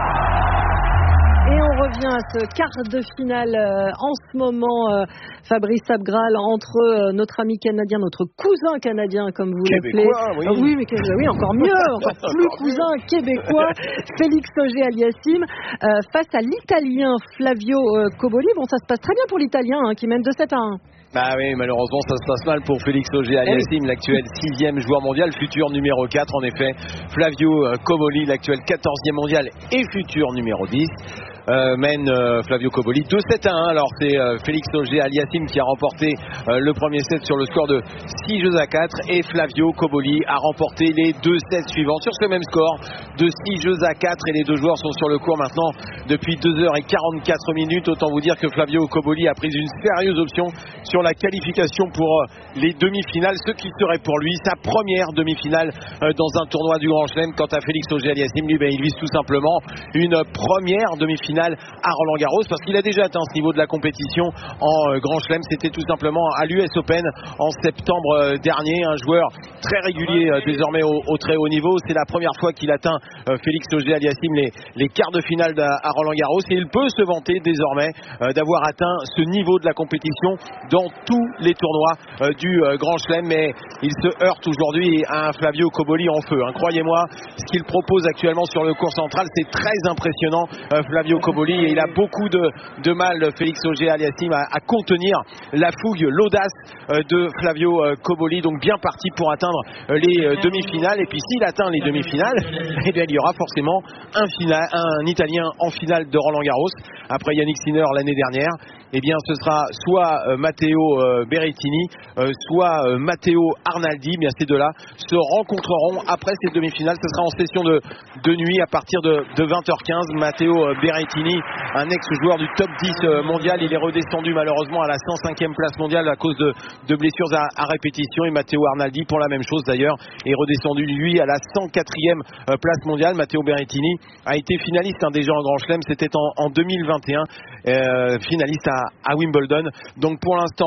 Et on revient à ce quart de finale euh, en ce moment, euh, Fabrice Abgral, entre euh, notre ami canadien, notre cousin canadien, comme vous l'appelez. Oui. Euh, oui, mais oui, encore mieux, encore plus cousin québécois, Félix Auger-Aliassime, euh, face à l'Italien Flavio euh, Cobolli. Bon, ça se passe très bien pour l'Italien, hein, qui mène deux sept à un. Bah oui, malheureusement ça se passe mal pour Félix Auger-Aliassime, l'actuel sixième joueur mondial, futur numéro quatre en effet. Flavio Cobolli, l'actuel quatorzième mondial et futur numéro dix. Euh, mène euh, Flavio Cobolli deux sept à un. Alors c'est euh, Félix Auger-Aliassime qui a remporté euh, le premier set sur le score de six jeux à quatre et Flavio Cobolli a remporté les deux sets suivants sur ce même score de six jeux à quatre et les deux joueurs sont sur le court maintenant depuis deux heures quarante-quatre minutes. Autant vous dire que Flavio Cobolli a pris une sérieuse option sur la qualification pour euh, les demi-finales, ce qui serait pour lui sa première demi-finale euh, dans un tournoi du Grand Chelem. Quant à Félix Auger-Aliassime, lui ben, il vise tout simplement une première demi-finale à Roland Garros parce qu'il a déjà atteint ce niveau de la compétition en euh, Grand Chelem. C'était tout simplement à l'U S Open en septembre euh, dernier. Un joueur très régulier euh, désormais au, au très haut niveau. C'est la première fois qu'il atteint euh, Félix Auger-Aliassime les, les quarts de finale à, à Roland Garros et il peut se vanter désormais euh, d'avoir atteint ce niveau de la compétition dans tous les tournois euh, du euh, Grand Chelem. Mais il se heurte aujourd'hui à un Flavio Cobolli en feu, hein. Croyez-moi, ce qu'il propose actuellement sur le court central, c'est très impressionnant. euh, Flavio Cobolli, et il a beaucoup de, de mal, Félix Auger-Aliassime, à, à contenir la fougue, l'audace euh, de Flavio euh, Cobolli. Donc bien parti pour atteindre euh, les euh, demi-finales. Et puis s'il atteint les demi-finales, eh bien, il y aura forcément un, final, un Italien en finale de Roland Garros. Après Yannick Sinner l'année dernière, eh bien ce sera soit euh, Matteo euh, Berrettini, euh, soit euh, Matteo Arnaldi. Bien ces deux-là se rencontreront après ces demi-finales. Ce sera en session de, de nuit à partir de, de vingt heures quinze. Matteo euh, Berrettini, un ex-joueur du top dix euh, mondial, il est redescendu malheureusement à la cent cinquième place mondiale à cause de, de blessures à, à répétition. Et Matteo Arnaldi, pour la même chose d'ailleurs, est redescendu lui à la cent quatrième euh, place mondiale. Matteo Berrettini a été finaliste hein, déjà en Grand Chelem, c'était en, en deux mille vingt et un, euh, finaliste à, à Wimbledon. Donc pour l'instant,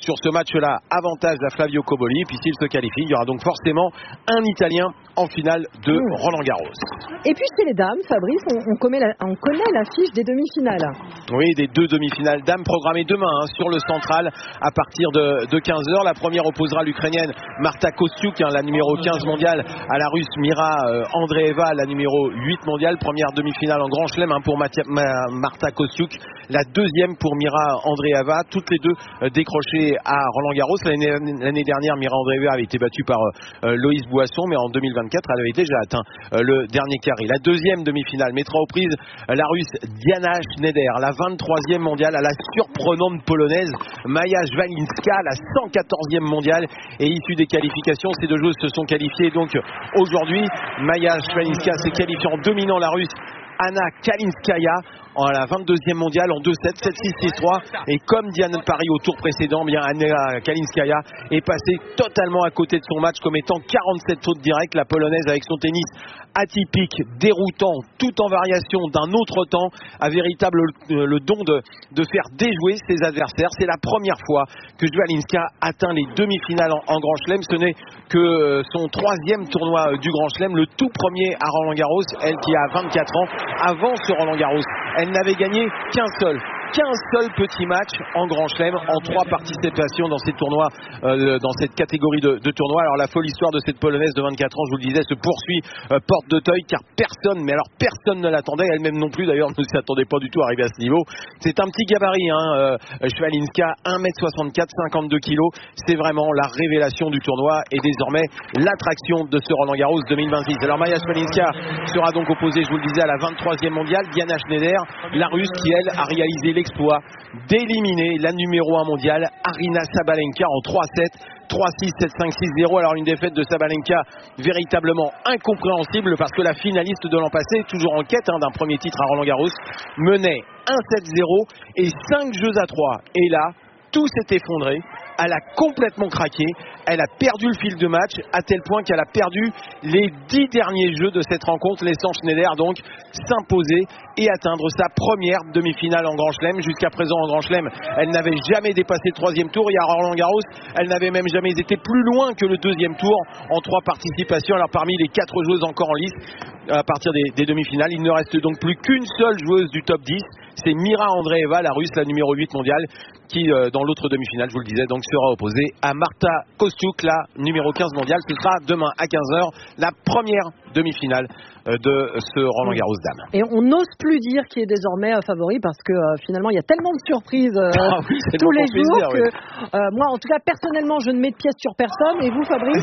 sur ce match-là, avantage à Flavio Cobolli. Et puis s'il se qualifie, il y aura donc forcément un Italien en finale de mmh. Roland Garros. Et puis chez les dames, Fabrice, on, on, connaît, la, on connaît l'affiche des demi-finales. Oui, des deux demi-finales dames programmées demain hein, sur le central à partir de, de quinze heures. La première opposera l'Ukrainienne Marta Kostyuk, hein, la numéro quinze mondiale, à la Russe Mira euh, Andreeva, la numéro huit mondiale. Première demi-finale en Grand Chelem hein, pour Mathia, Ma, Marta Kostyuk. La deuxième pour Mira Andreeva. Toutes les deux euh, décrochées à Roland Garros. L'année, l'année dernière, Mira Andreeva avait été battue par euh, Loïs Boisson, mais en deux mille vingt-quatre, elle avait déjà atteint euh, le dernier carré. La deuxième demi-finale mettra aux prises euh, la Russe Diana Schneider, la vingt-troisième mondiale, à la surprenante polonaise Maja Szwalinska, la cent quatorzième mondiale, et issue des qualifications, ces deux joueuses se sont qualifiées donc aujourd'hui. Maja Szwalinska s'est qualifiée en dominant la Russe Anna Kalinskaya en la vingt-deuxième mondiale en deux sept, sept six, six trois, et comme Diane Paris au tour précédent, bien Anna Kalinskaya est passée totalement à côté de son match, commettant quarante-sept fautes directes. La Polonaise, avec son tennis atypique, déroutant, tout en variation d'un autre temps, a véritable le, le don de, de faire déjouer ses adversaires. C'est la première fois que Szwalinska atteint les demi-finales en, en Grand Chelem. Ce n'est que son troisième tournoi du Grand Chelem, le tout premier à Roland Garros, elle qui a vingt-quatre ans. Avant ce Roland Garros, elle n'avait gagné qu'un seul. qu'un seul petit match en Grand Chelem en trois participations dans ces tournois, euh, dans cette catégorie de, de tournois. Alors la folle histoire de cette Polonaise de vingt-quatre ans, je vous le disais, se poursuit euh, porte d'Auteuil, car personne, mais alors personne ne l'attendait, elle-même non plus d'ailleurs ne s'attendait pas du tout à arriver à ce niveau. C'est un petit gabarit, hein, euh, Szwalinska, un mètre soixante-quatre, cinquante-deux kilos, c'est vraiment la révélation du tournoi et désormais l'attraction de ce Roland Garros deux mille vingt-six. Alors Maja Szwalinska sera donc opposée, je vous le disais, à la vingt-troisième mondiale, Diana Schneider, la Russe qui elle a réalisé l'exploit d'éliminer la numéro un mondiale, Aryna Sabalenka, en trois sept. trois six, sept cinq, six zéro. Alors une défaite de Sabalenka véritablement incompréhensible, parce que la finaliste de l'an passé, toujours en quête hein, d'un premier titre à Roland Garros, menait un sept zéro et cinq jeux à trois. Et là, tout s'est effondré. Elle a complètement craqué, elle a perdu le fil de match à tel point qu'elle a perdu les dix derniers jeux de cette rencontre, laissant Schneider donc s'imposer et atteindre sa première demi-finale en Grand Chelem. Jusqu'à présent en Grand Chelem, elle n'avait jamais dépassé le troisième tour, et à Roland Garros, elle n'avait même jamais été plus loin que le deuxième tour en trois participations. Alors parmi les quatre joueuses encore en lice à partir des, des demi-finales, il ne reste donc plus qu'une seule joueuse du top dix, c'est Mira Andreeva, la Russe, la numéro huit mondiale, qui euh, dans l'autre demi-finale, je vous le disais, donc sera opposée à Marta Kostyuk, la numéro quinze mondiale. Ce sera demain à quinze heures la première demi-finale euh, de ce Roland Garros dames. Et on n'ose plus dire qui est désormais euh, favori, parce que euh, finalement il y a tellement de surprises euh, ah oui, tous les jours dire, que oui. euh, moi en tout cas personnellement je ne mets de pièce sur personne. Et vous, Fabrice?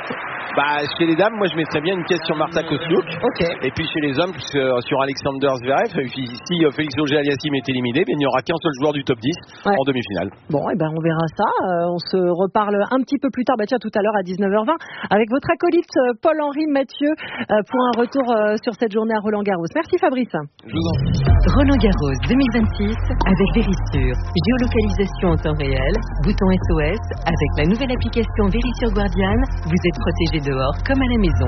Bah, chez les dames, moi je mettrais bien une pièce sur Marta Kostyuk. Okay. Et puis chez les hommes, euh, sur Alexander Zverev. Si euh, Félix Auger-Aliassime est éliminé, ben, il n'y aura qu'un seul joueur du top dix ouais. en demi-finale. Bon, et ben on verra ça. Euh, on se reparle un petit peu plus tard, bah tiens, tout à l'heure à dix-neuf heures vingt, avec votre acolyte euh, Paul-Henri Mathieu euh, pour un retour euh, sur cette journée à Roland Garros. Merci Fabrice. Je vous en prie. Roland Garros deux mille vingt-six avec Verisure. Géolocalisation en temps réel, bouton S O S. Avec la nouvelle application Verisure Guardian, vous êtes protégé dehors comme à la maison.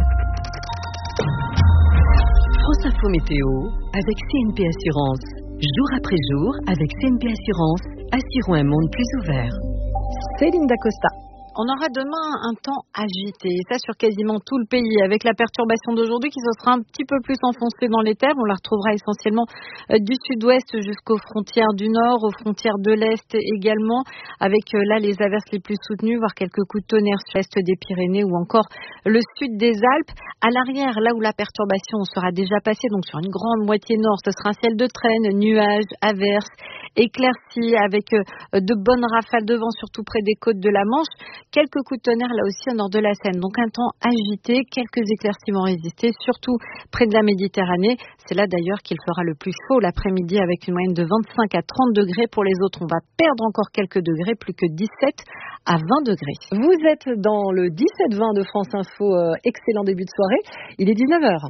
France Info Météo avec C N P Assurance. Jour après jour, avec C N P Assurance, assurons un monde plus ouvert. Céline Dacosta. On aura demain un temps agité, et ça sur quasiment tout le pays, avec la perturbation d'aujourd'hui qui se sera un petit peu plus enfoncée dans les terres. On la retrouvera essentiellement du sud-ouest jusqu'aux frontières du nord, aux frontières de l'est également, avec là les averses les plus soutenues, voire quelques coups de tonnerre sur l'est des Pyrénées ou encore le sud des Alpes. À l'arrière, là où la perturbation sera déjà passée, donc sur une grande moitié nord, ce sera un ciel de traîne, nuages, averses, éclaircies, avec de bonnes rafales de vent, surtout près des côtes de la Manche. Quelques coups de tonnerre là aussi au nord de la Seine. Donc un temps agité, quelques éclaircies vont résister, surtout près de la Méditerranée. C'est là d'ailleurs qu'il fera le plus chaud l'après-midi, avec une moyenne de vingt-cinq à trente degrés. Pour les autres, on va perdre encore quelques degrés, plus que dix-sept à vingt degrés. Vous êtes dans le dix-sept vingt de France Info. Euh, excellent début de soirée. Il est dix-neuf heures.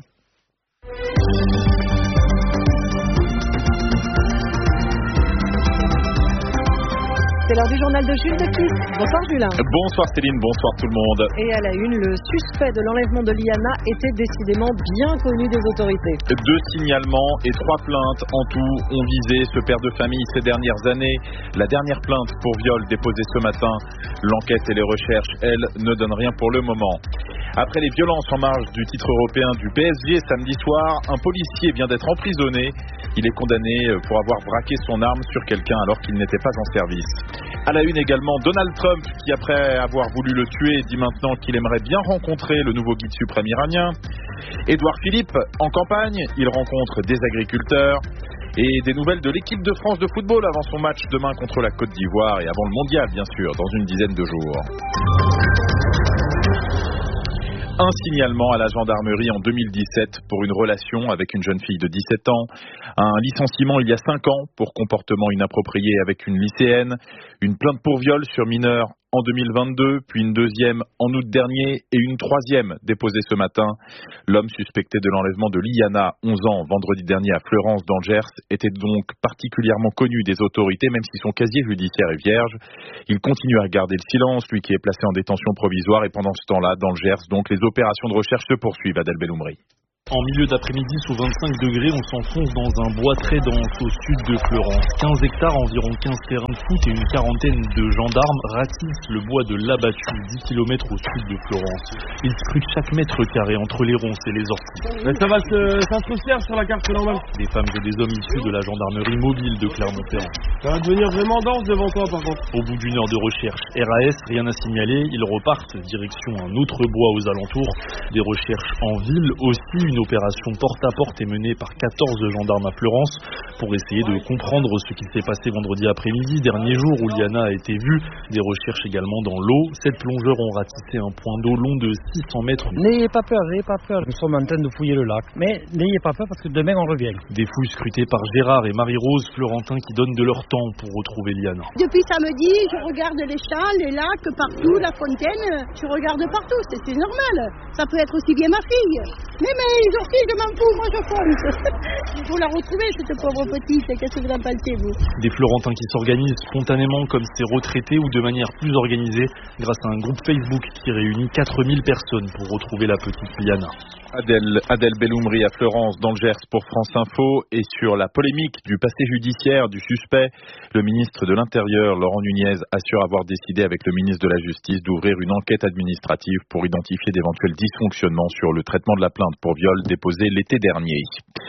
C'est l'heure du journal de Jules de Kiss. Bonsoir Julien. Bonsoir Céline, bonsoir tout le monde. Et à la une, le suspect de l'enlèvement de Liana était décidément bien connu des autorités. Deux signalements et trois plaintes en tout ont visé ce père de famille ces dernières années. La dernière plainte pour viol déposée ce matin. L'enquête et les recherches, elles, ne donnent rien pour le moment. Après les violences en marge du titre européen du P S G samedi soir, un policier vient d'être emprisonné. Il est condamné pour avoir braqué son arme sur quelqu'un alors qu'il n'était pas en service. À la une également, Donald Trump qui, après avoir voulu le tuer, dit maintenant qu'il aimerait bien rencontrer le nouveau guide suprême iranien. Édouard Philippe, en campagne, il rencontre des agriculteurs. Et des nouvelles de l'équipe de France de football avant son match demain contre la Côte d'Ivoire et avant le mondial, bien sûr, dans une dizaine de jours. Un signalement à la gendarmerie en deux mille dix-sept pour une relation avec une jeune fille de dix-sept ans. Un licenciement il y a cinq ans pour comportement inapproprié avec une lycéenne. Une plainte pour viol sur mineur en deux mille vingt-deux, puis une deuxième en août dernier et une troisième déposée ce matin. L'homme suspecté de l'enlèvement de Liana, onze ans, vendredi dernier à Fleurance dans le Gers, était donc particulièrement connu des autorités, même si son casier judiciaire est vierge. Il continue à garder le silence, lui qui est placé en détention provisoire, et pendant ce temps-là, dans le Gers, donc les opérations de recherche se poursuivent, Adèle Belloumri. En milieu d'après-midi, sous vingt-cinq degrés, on s'enfonce dans un bois très dense au sud de Fleurance. quinze hectares, environ quinze terrains de foot et une quarantaine de gendarmes ratissent le bois de l'abattu, dix kilomètres au sud de Fleurance. Ils scrutent chaque mètre carré entre les ronces et les orties. Mais ça va se, ça se faire sur la carte normale. Des femmes et des hommes issus de la gendarmerie mobile de Clermont-Ferrand. Ça va devenir vraiment dense devant toi, par contre. Au bout d'une heure de recherche, R A S, rien à signaler. Ils repartent direction un autre bois aux alentours. Des recherches en ville aussi, une opération porte-à-porte est menée par quatorze gendarmes à Fleurance pour essayer de comprendre ce qui s'est passé vendredi après-midi, dernier jour où Liana a été vue. Des recherches également dans l'eau. Sept plongeurs ont ratissé un point d'eau long de six cents mètres. N'ayez pas peur, n'ayez pas peur. Nous sommes en train de fouiller le lac. Mais n'ayez pas peur parce que demain on revient. Des fouilles scrutées par Gérard et Marie-Rose, Florentins qui donnent de leur temps pour retrouver Liana. Depuis samedi, je regarde les champs, les lacs, partout, la fontaine. Je regarde partout, c'est, c'est normal. Ça peut être aussi bien ma fille. Mais mais les orties, je m'en fous, moi je fonce. Il faut la retrouver, cette pauvre petite. Qu'est-ce que vous en pensez, vous? Des Florentins qui s'organisent spontanément comme ces retraités ou de manière plus organisée grâce à un groupe Facebook qui réunit quatre mille personnes pour retrouver la petite Liana. Adèle, Adèle Belloumri à Fleurance dans le Gers pour France Info. Et sur la polémique du passé judiciaire du suspect, le ministre de l'Intérieur, Laurent Nunez, assure avoir décidé avec le ministre de la Justice d'ouvrir une enquête administrative pour identifier d'éventuels dysfonctionnements sur le traitement de la plainte pour viol déposée l'été dernier.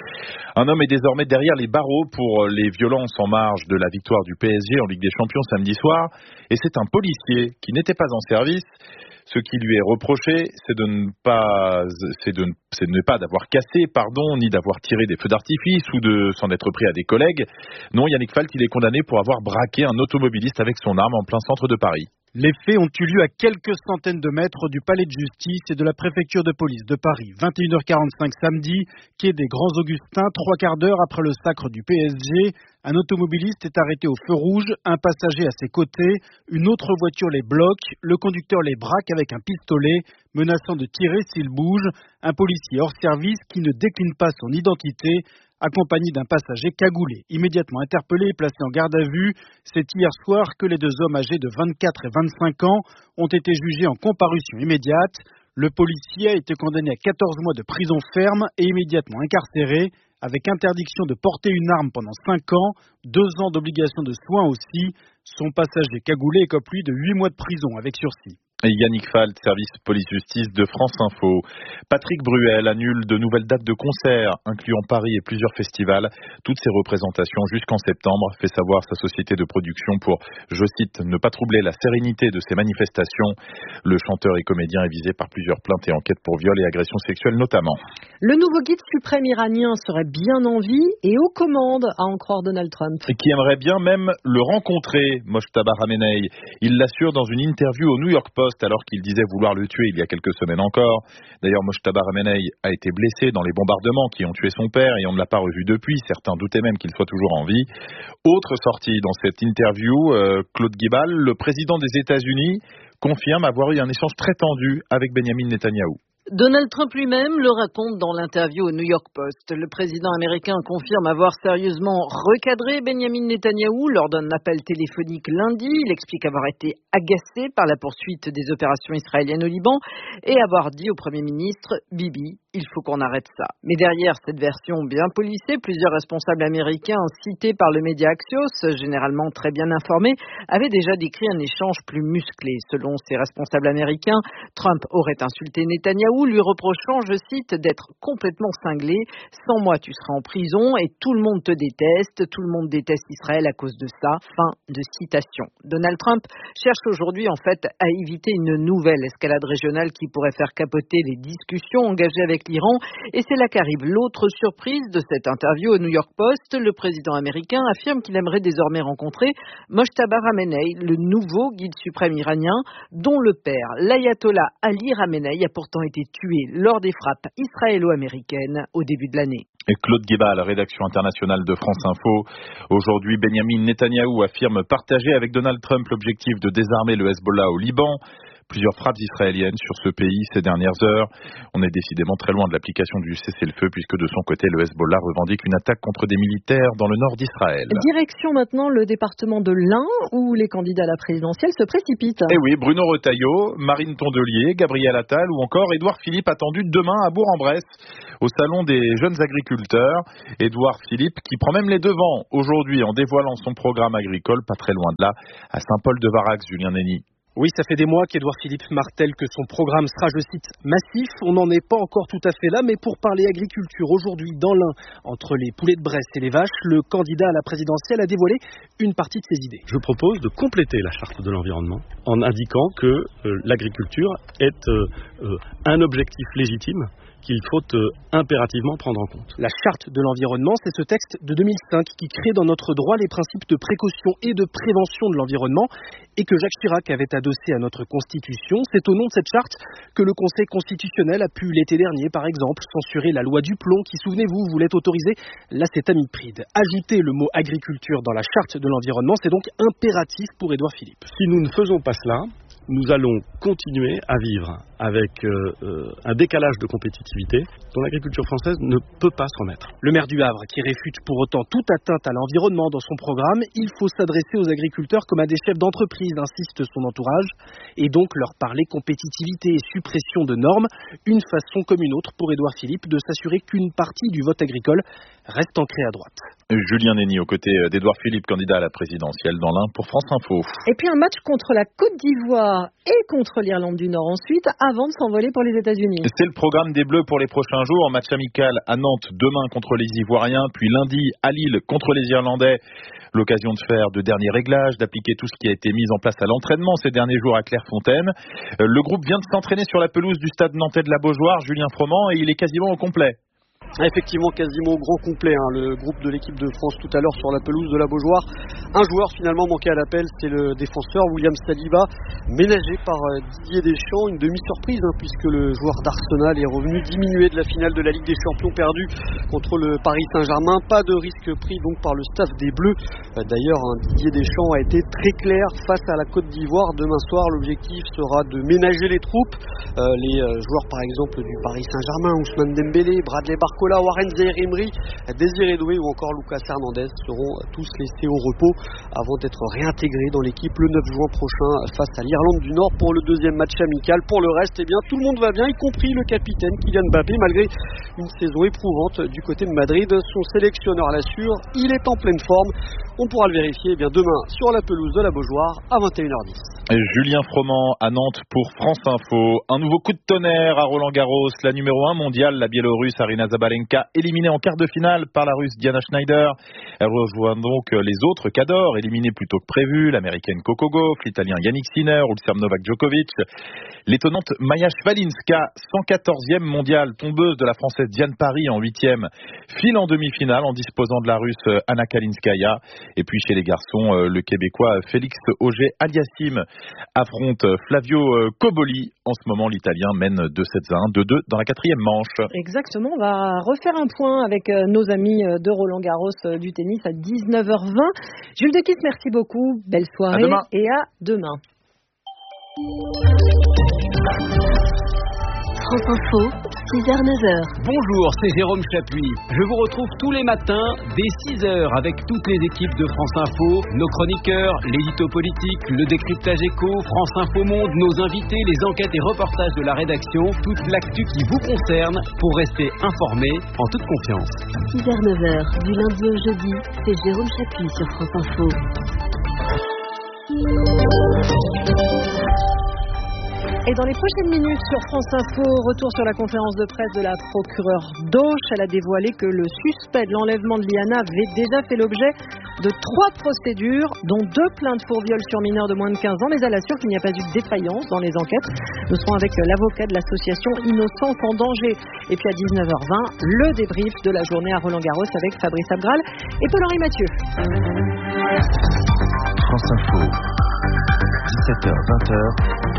Un homme est désormais derrière les barreaux pour les violences en marge de la victoire du P S G en Ligue des Champions samedi soir. Et c'est un policier qui n'était pas en service. Ce qui lui est reproché, c'est de ne pas, c'est de, c'est de ne pas d'avoir cassé, pardon, ni d'avoir tiré des feux d'artifice ou de s'en être pris à des collègues. Non, Yannick Falt, il est condamné pour avoir braqué un automobiliste avec son arme en plein centre de Paris. Les faits ont eu lieu à quelques centaines de mètres du palais de justice et de la préfecture de police de Paris. vingt et une heures quarante-cinq samedi, quai des Grands Augustins, trois quarts d'heure après le sacre du P S G. Un automobiliste est arrêté au feu rouge, un passager à ses côtés, une autre voiture les bloque, le conducteur les braque avec un pistolet, menaçant de tirer s'il bouge. Un policier hors service qui ne décline pas son identité, accompagné d'un passager cagoulé. Immédiatement interpellé et placé en garde à vue, c'est hier soir que les deux hommes âgés de vingt-quatre et vingt-cinq ans ont été jugés en comparution immédiate. Le policier a été condamné à quatorze mois de prison ferme et immédiatement incarcéré, avec interdiction de porter une arme pendant cinq ans, deux ans d'obligation de soins aussi. Son passager cagoulé écope lui de huit mois de prison avec sursis. Et Yannick Falt, service police-justice de France Info. Patrick Bruel annule de nouvelles dates de concerts, incluant Paris et plusieurs festivals. Toutes ces représentations jusqu'en septembre, fait savoir sa société de production pour, je cite, ne pas troubler la sérénité de ces manifestations. Le chanteur et comédien est visé par plusieurs plaintes et enquêtes pour viol et agressions sexuelles notamment. Le nouveau guide suprême iranien serait bien en vie et aux commandes, à en croire Donald Trump. Et qui aimerait bien même le rencontrer, Mojtaba Khamenei. Il l'assure dans une interview au New York Post, alors qu'il disait vouloir le tuer il y a quelques semaines encore. D'ailleurs, Mojtaba Khamenei a été blessé dans les bombardements qui ont tué son père et on ne l'a pas revu depuis. Certains doutaient même qu'il soit toujours en vie. Autre sortie dans cette interview, euh, Claude Guibal, le président des États-Unis, confirme avoir eu un échange très tendu avec Benyamin Netanyahou. Donald Trump lui-même le raconte dans l'interview au New York Post. Le président américain confirme avoir sérieusement recadré Benjamin Netanyahou lors d'un appel téléphonique lundi. Il explique avoir été agacé par la poursuite des opérations israéliennes au Liban et avoir dit au Premier ministre « Bibi, il faut qu'on arrête ça ». Mais derrière cette version bien polissée, plusieurs responsables américains cités par le média Axios, généralement très bien informés, avaient déjà décrit un échange plus musclé. Selon ces responsables américains, Trump aurait insulté Netanyahou, lui reprochant, je cite, d'être complètement cinglé. Sans moi, tu seras en prison et tout le monde te déteste. Tout le monde déteste Israël à cause de ça. Fin de citation. Donald Trump cherche aujourd'hui, en fait, à éviter une nouvelle escalade régionale qui pourrait faire capoter les discussions engagées avec l'Iran. Et c'est là qu'arrive l'autre surprise de cette interview au New York Post. Le président américain affirme qu'il aimerait désormais rencontrer Mojtaba Khamenei, le nouveau guide suprême iranien, dont le père, l'ayatollah Ali Khamenei, a pourtant été tué lors des frappes israélo-américaines au début de l'année. Et Claude Guéba, la rédaction internationale de France Info. Aujourd'hui, Benjamin Netanyahou affirme partager avec Donald Trump l'objectif de désarmer le Hezbollah au Liban. Plusieurs frappes israéliennes sur ce pays ces dernières heures. On est décidément très loin de l'application du cessez-le-feu puisque de son côté, le Hezbollah revendique une attaque contre des militaires dans le nord d'Israël. Direction maintenant le département de l'Ain où les candidats à la présidentielle se précipitent. Eh oui, Bruno Retailleau, Marine Tondelier, Gabriel Attal ou encore Édouard Philippe attendu demain à Bourg-en-Bresse au salon des jeunes agriculteurs. Édouard Philippe qui prend même les devants aujourd'hui en dévoilant son programme agricole pas très loin de là à Saint-Paul-de-Varax, Julien Nenny. Oui, ça fait des mois qu'Édouard Philippe martèle que son programme sera, je cite, massif. On n'en est pas encore tout à fait là, mais pour parler agriculture aujourd'hui dans l'Ain, entre les poulets de Bresse et les vaches, le candidat à la présidentielle a dévoilé une partie de ses idées. Je propose de compléter la charte de l'environnement en indiquant que euh, l'agriculture est euh, euh, un objectif légitime qu'il faut euh, impérativement prendre en compte. La charte de l'environnement, c'est ce texte de deux mille cinq qui crée dans notre droit les principes de précaution et de prévention de l'environnement et que Jacques Chirac avait adossé à notre Constitution. C'est au nom de cette charte que le Conseil constitutionnel a pu l'été dernier, par exemple, censurer la loi du plomb qui, souvenez-vous, voulait autoriser l'acétamipride. Ajouter le mot agriculture dans la charte de l'environnement, c'est donc impératif pour Édouard Philippe. Si nous ne faisons pas cela, nous allons continuer à vivre avec euh, euh, un décalage de compétitivité dont l'agriculture française ne peut pas se remettre. Le maire du Havre, qui réfute pour autant toute atteinte à l'environnement dans son programme, il faut s'adresser aux agriculteurs comme à des chefs d'entreprise, insiste son entourage, et donc leur parler compétitivité et suppression de normes, une façon comme une autre pour Édouard Philippe de s'assurer qu'une partie du vote agricole reste ancrée à droite. Julien Nenny aux côtés d'Édouard Philippe, candidat à la présidentielle dans l'Ain pour France Info. Et puis un match contre la Côte d'Ivoire et contre l'Irlande du Nord ensuite, avant de s'envoler pour les États-Unis. C'est le programme des Bleus pour les prochains jours. Match amical à Nantes demain contre les Ivoiriens, puis lundi à Lille contre les Irlandais. L'occasion de faire de derniers réglages, d'appliquer tout ce qui a été mis en place à l'entraînement ces derniers jours à Clairefontaine. Le groupe vient de s'entraîner sur la pelouse du stade nantais de la Beaujoire, Julien Froment, et il est quasiment au complet. Effectivement, quasiment au grand complet, hein, le groupe de l'équipe de France tout à l'heure sur la pelouse de la Beaujoire. Un joueur finalement manqué à l'appel, c'est le défenseur William Saliba, ménagé par Didier Deschamps. Une demi-surprise hein, puisque le joueur d'Arsenal est revenu diminué de la finale de la Ligue des Champions perdue contre le Paris Saint-Germain. Pas de risque pris donc par le staff des Bleus. D'ailleurs, hein, Didier Deschamps a été très clair face à la Côte d'Ivoire. Demain soir, l'objectif sera de ménager les troupes. Euh, les euh, joueurs par exemple du Paris Saint-Germain, Ousmane Dembélé, Bradley Barcola, Warren Zaïre-Emery, Désiré Doué ou encore Lucas Hernandez seront tous laissés au repos avant d'être réintégrés dans l'équipe le neuf juin prochain face à l'Irlande du Nord pour le deuxième match amical. Pour le reste, eh bien, tout le monde va bien, y compris le capitaine Kylian Mbappé, malgré une saison éprouvante du côté de Madrid. Son sélectionneur l'assure, il est en pleine forme. On pourra le vérifier eh bien, demain sur la pelouse de la Beaujoire à vingt et une heures dix. Julien Froment à Nantes pour France Info. Un nouveau coup de tonnerre à Roland-Garros. La numéro un mondiale, la Biélorusse Aryna Zabalenka, éliminée en quart de finale par la Russe Diana Schneider. Elle rejoint donc les autres cadors, éliminés plus tôt que prévu. L'américaine Coco Gauff, l'italien Yannick Sinner ou le serbe Novak Djokovic. L'étonnante Maja Svalinska, cent quatorzième mondiale, tombeuse de la française Diane Paris en huitième, file en demi-finale en disposant de la russe Anna Kalinskaya. Et puis chez les garçons, le québécois Félix Auger-Aliassime affronte Flavio Cobolli. En ce moment, l'italien mène deux sept à un, deux deux dans la quatrième manche. Exactement, on va refaire un point avec nos amis de Roland-Garros du tennis à dix-neuf heures vingt. Jules Dequisse, merci beaucoup, belle soirée à et à demain. France Info, six heures neuf heures. Bonjour, c'est Jérôme Chapuis. Je vous retrouve tous les matins dès six heures avec toutes les équipes de France Info, nos chroniqueurs, l'édito politique, le décryptage éco, France Info Monde, nos invités, les enquêtes et reportages de la rédaction, toute l'actu qui vous concerne pour rester informé en toute confiance. six heures neuf heures, du lundi au jeudi, c'est Jérôme Chapuis sur France Info. Et dans les prochaines minutes sur France Info, retour sur la conférence de presse de la procureure d'Auch. Elle a dévoilé que le suspect de l'enlèvement de Liana avait déjà fait l'objet de trois procédures, dont deux plaintes pour viol sur mineurs de moins de quinze ans, mais elle assure qu'il n'y a pas eu de défaillance dans les enquêtes. Nous serons avec l'avocat de l'association Innocence en danger. Et puis à dix-neuf heures vingt, le débrief de la journée à Roland-Garros avec Fabrice Abgral et Paul-Henri Mathieu. France Info, dix-sept heures vingt heures.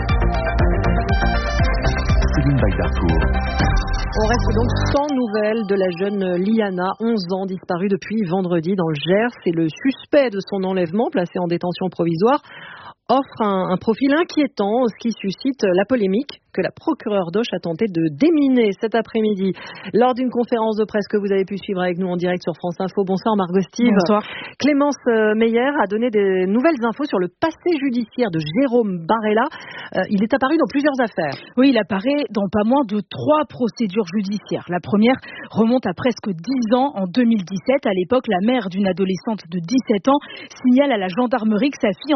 On reste donc sans nouvelles de la jeune Liana, onze ans, disparue depuis vendredi dans le Gers. C'est le suspect de son enlèvement, placé en détention provisoire, offre un, un profil inquiétant, ce qui suscite la polémique que la procureure d'Auch a tenté de déminer cet après-midi lors d'une conférence de presse que vous avez pu suivre avec nous en direct sur France Info. Bonsoir Margot Steve. Bonsoir. Clémence Meyer a donné des nouvelles infos sur le passé judiciaire de Jérôme Barella. Euh, il est apparu dans plusieurs affaires. Oui, il apparaît dans pas moins de trois procédures judiciaires. La première remonte à presque dix ans, en deux mille dix-sept. À l'époque, la mère d'une adolescente de dix-sept ans signale à la gendarmerie que sa fille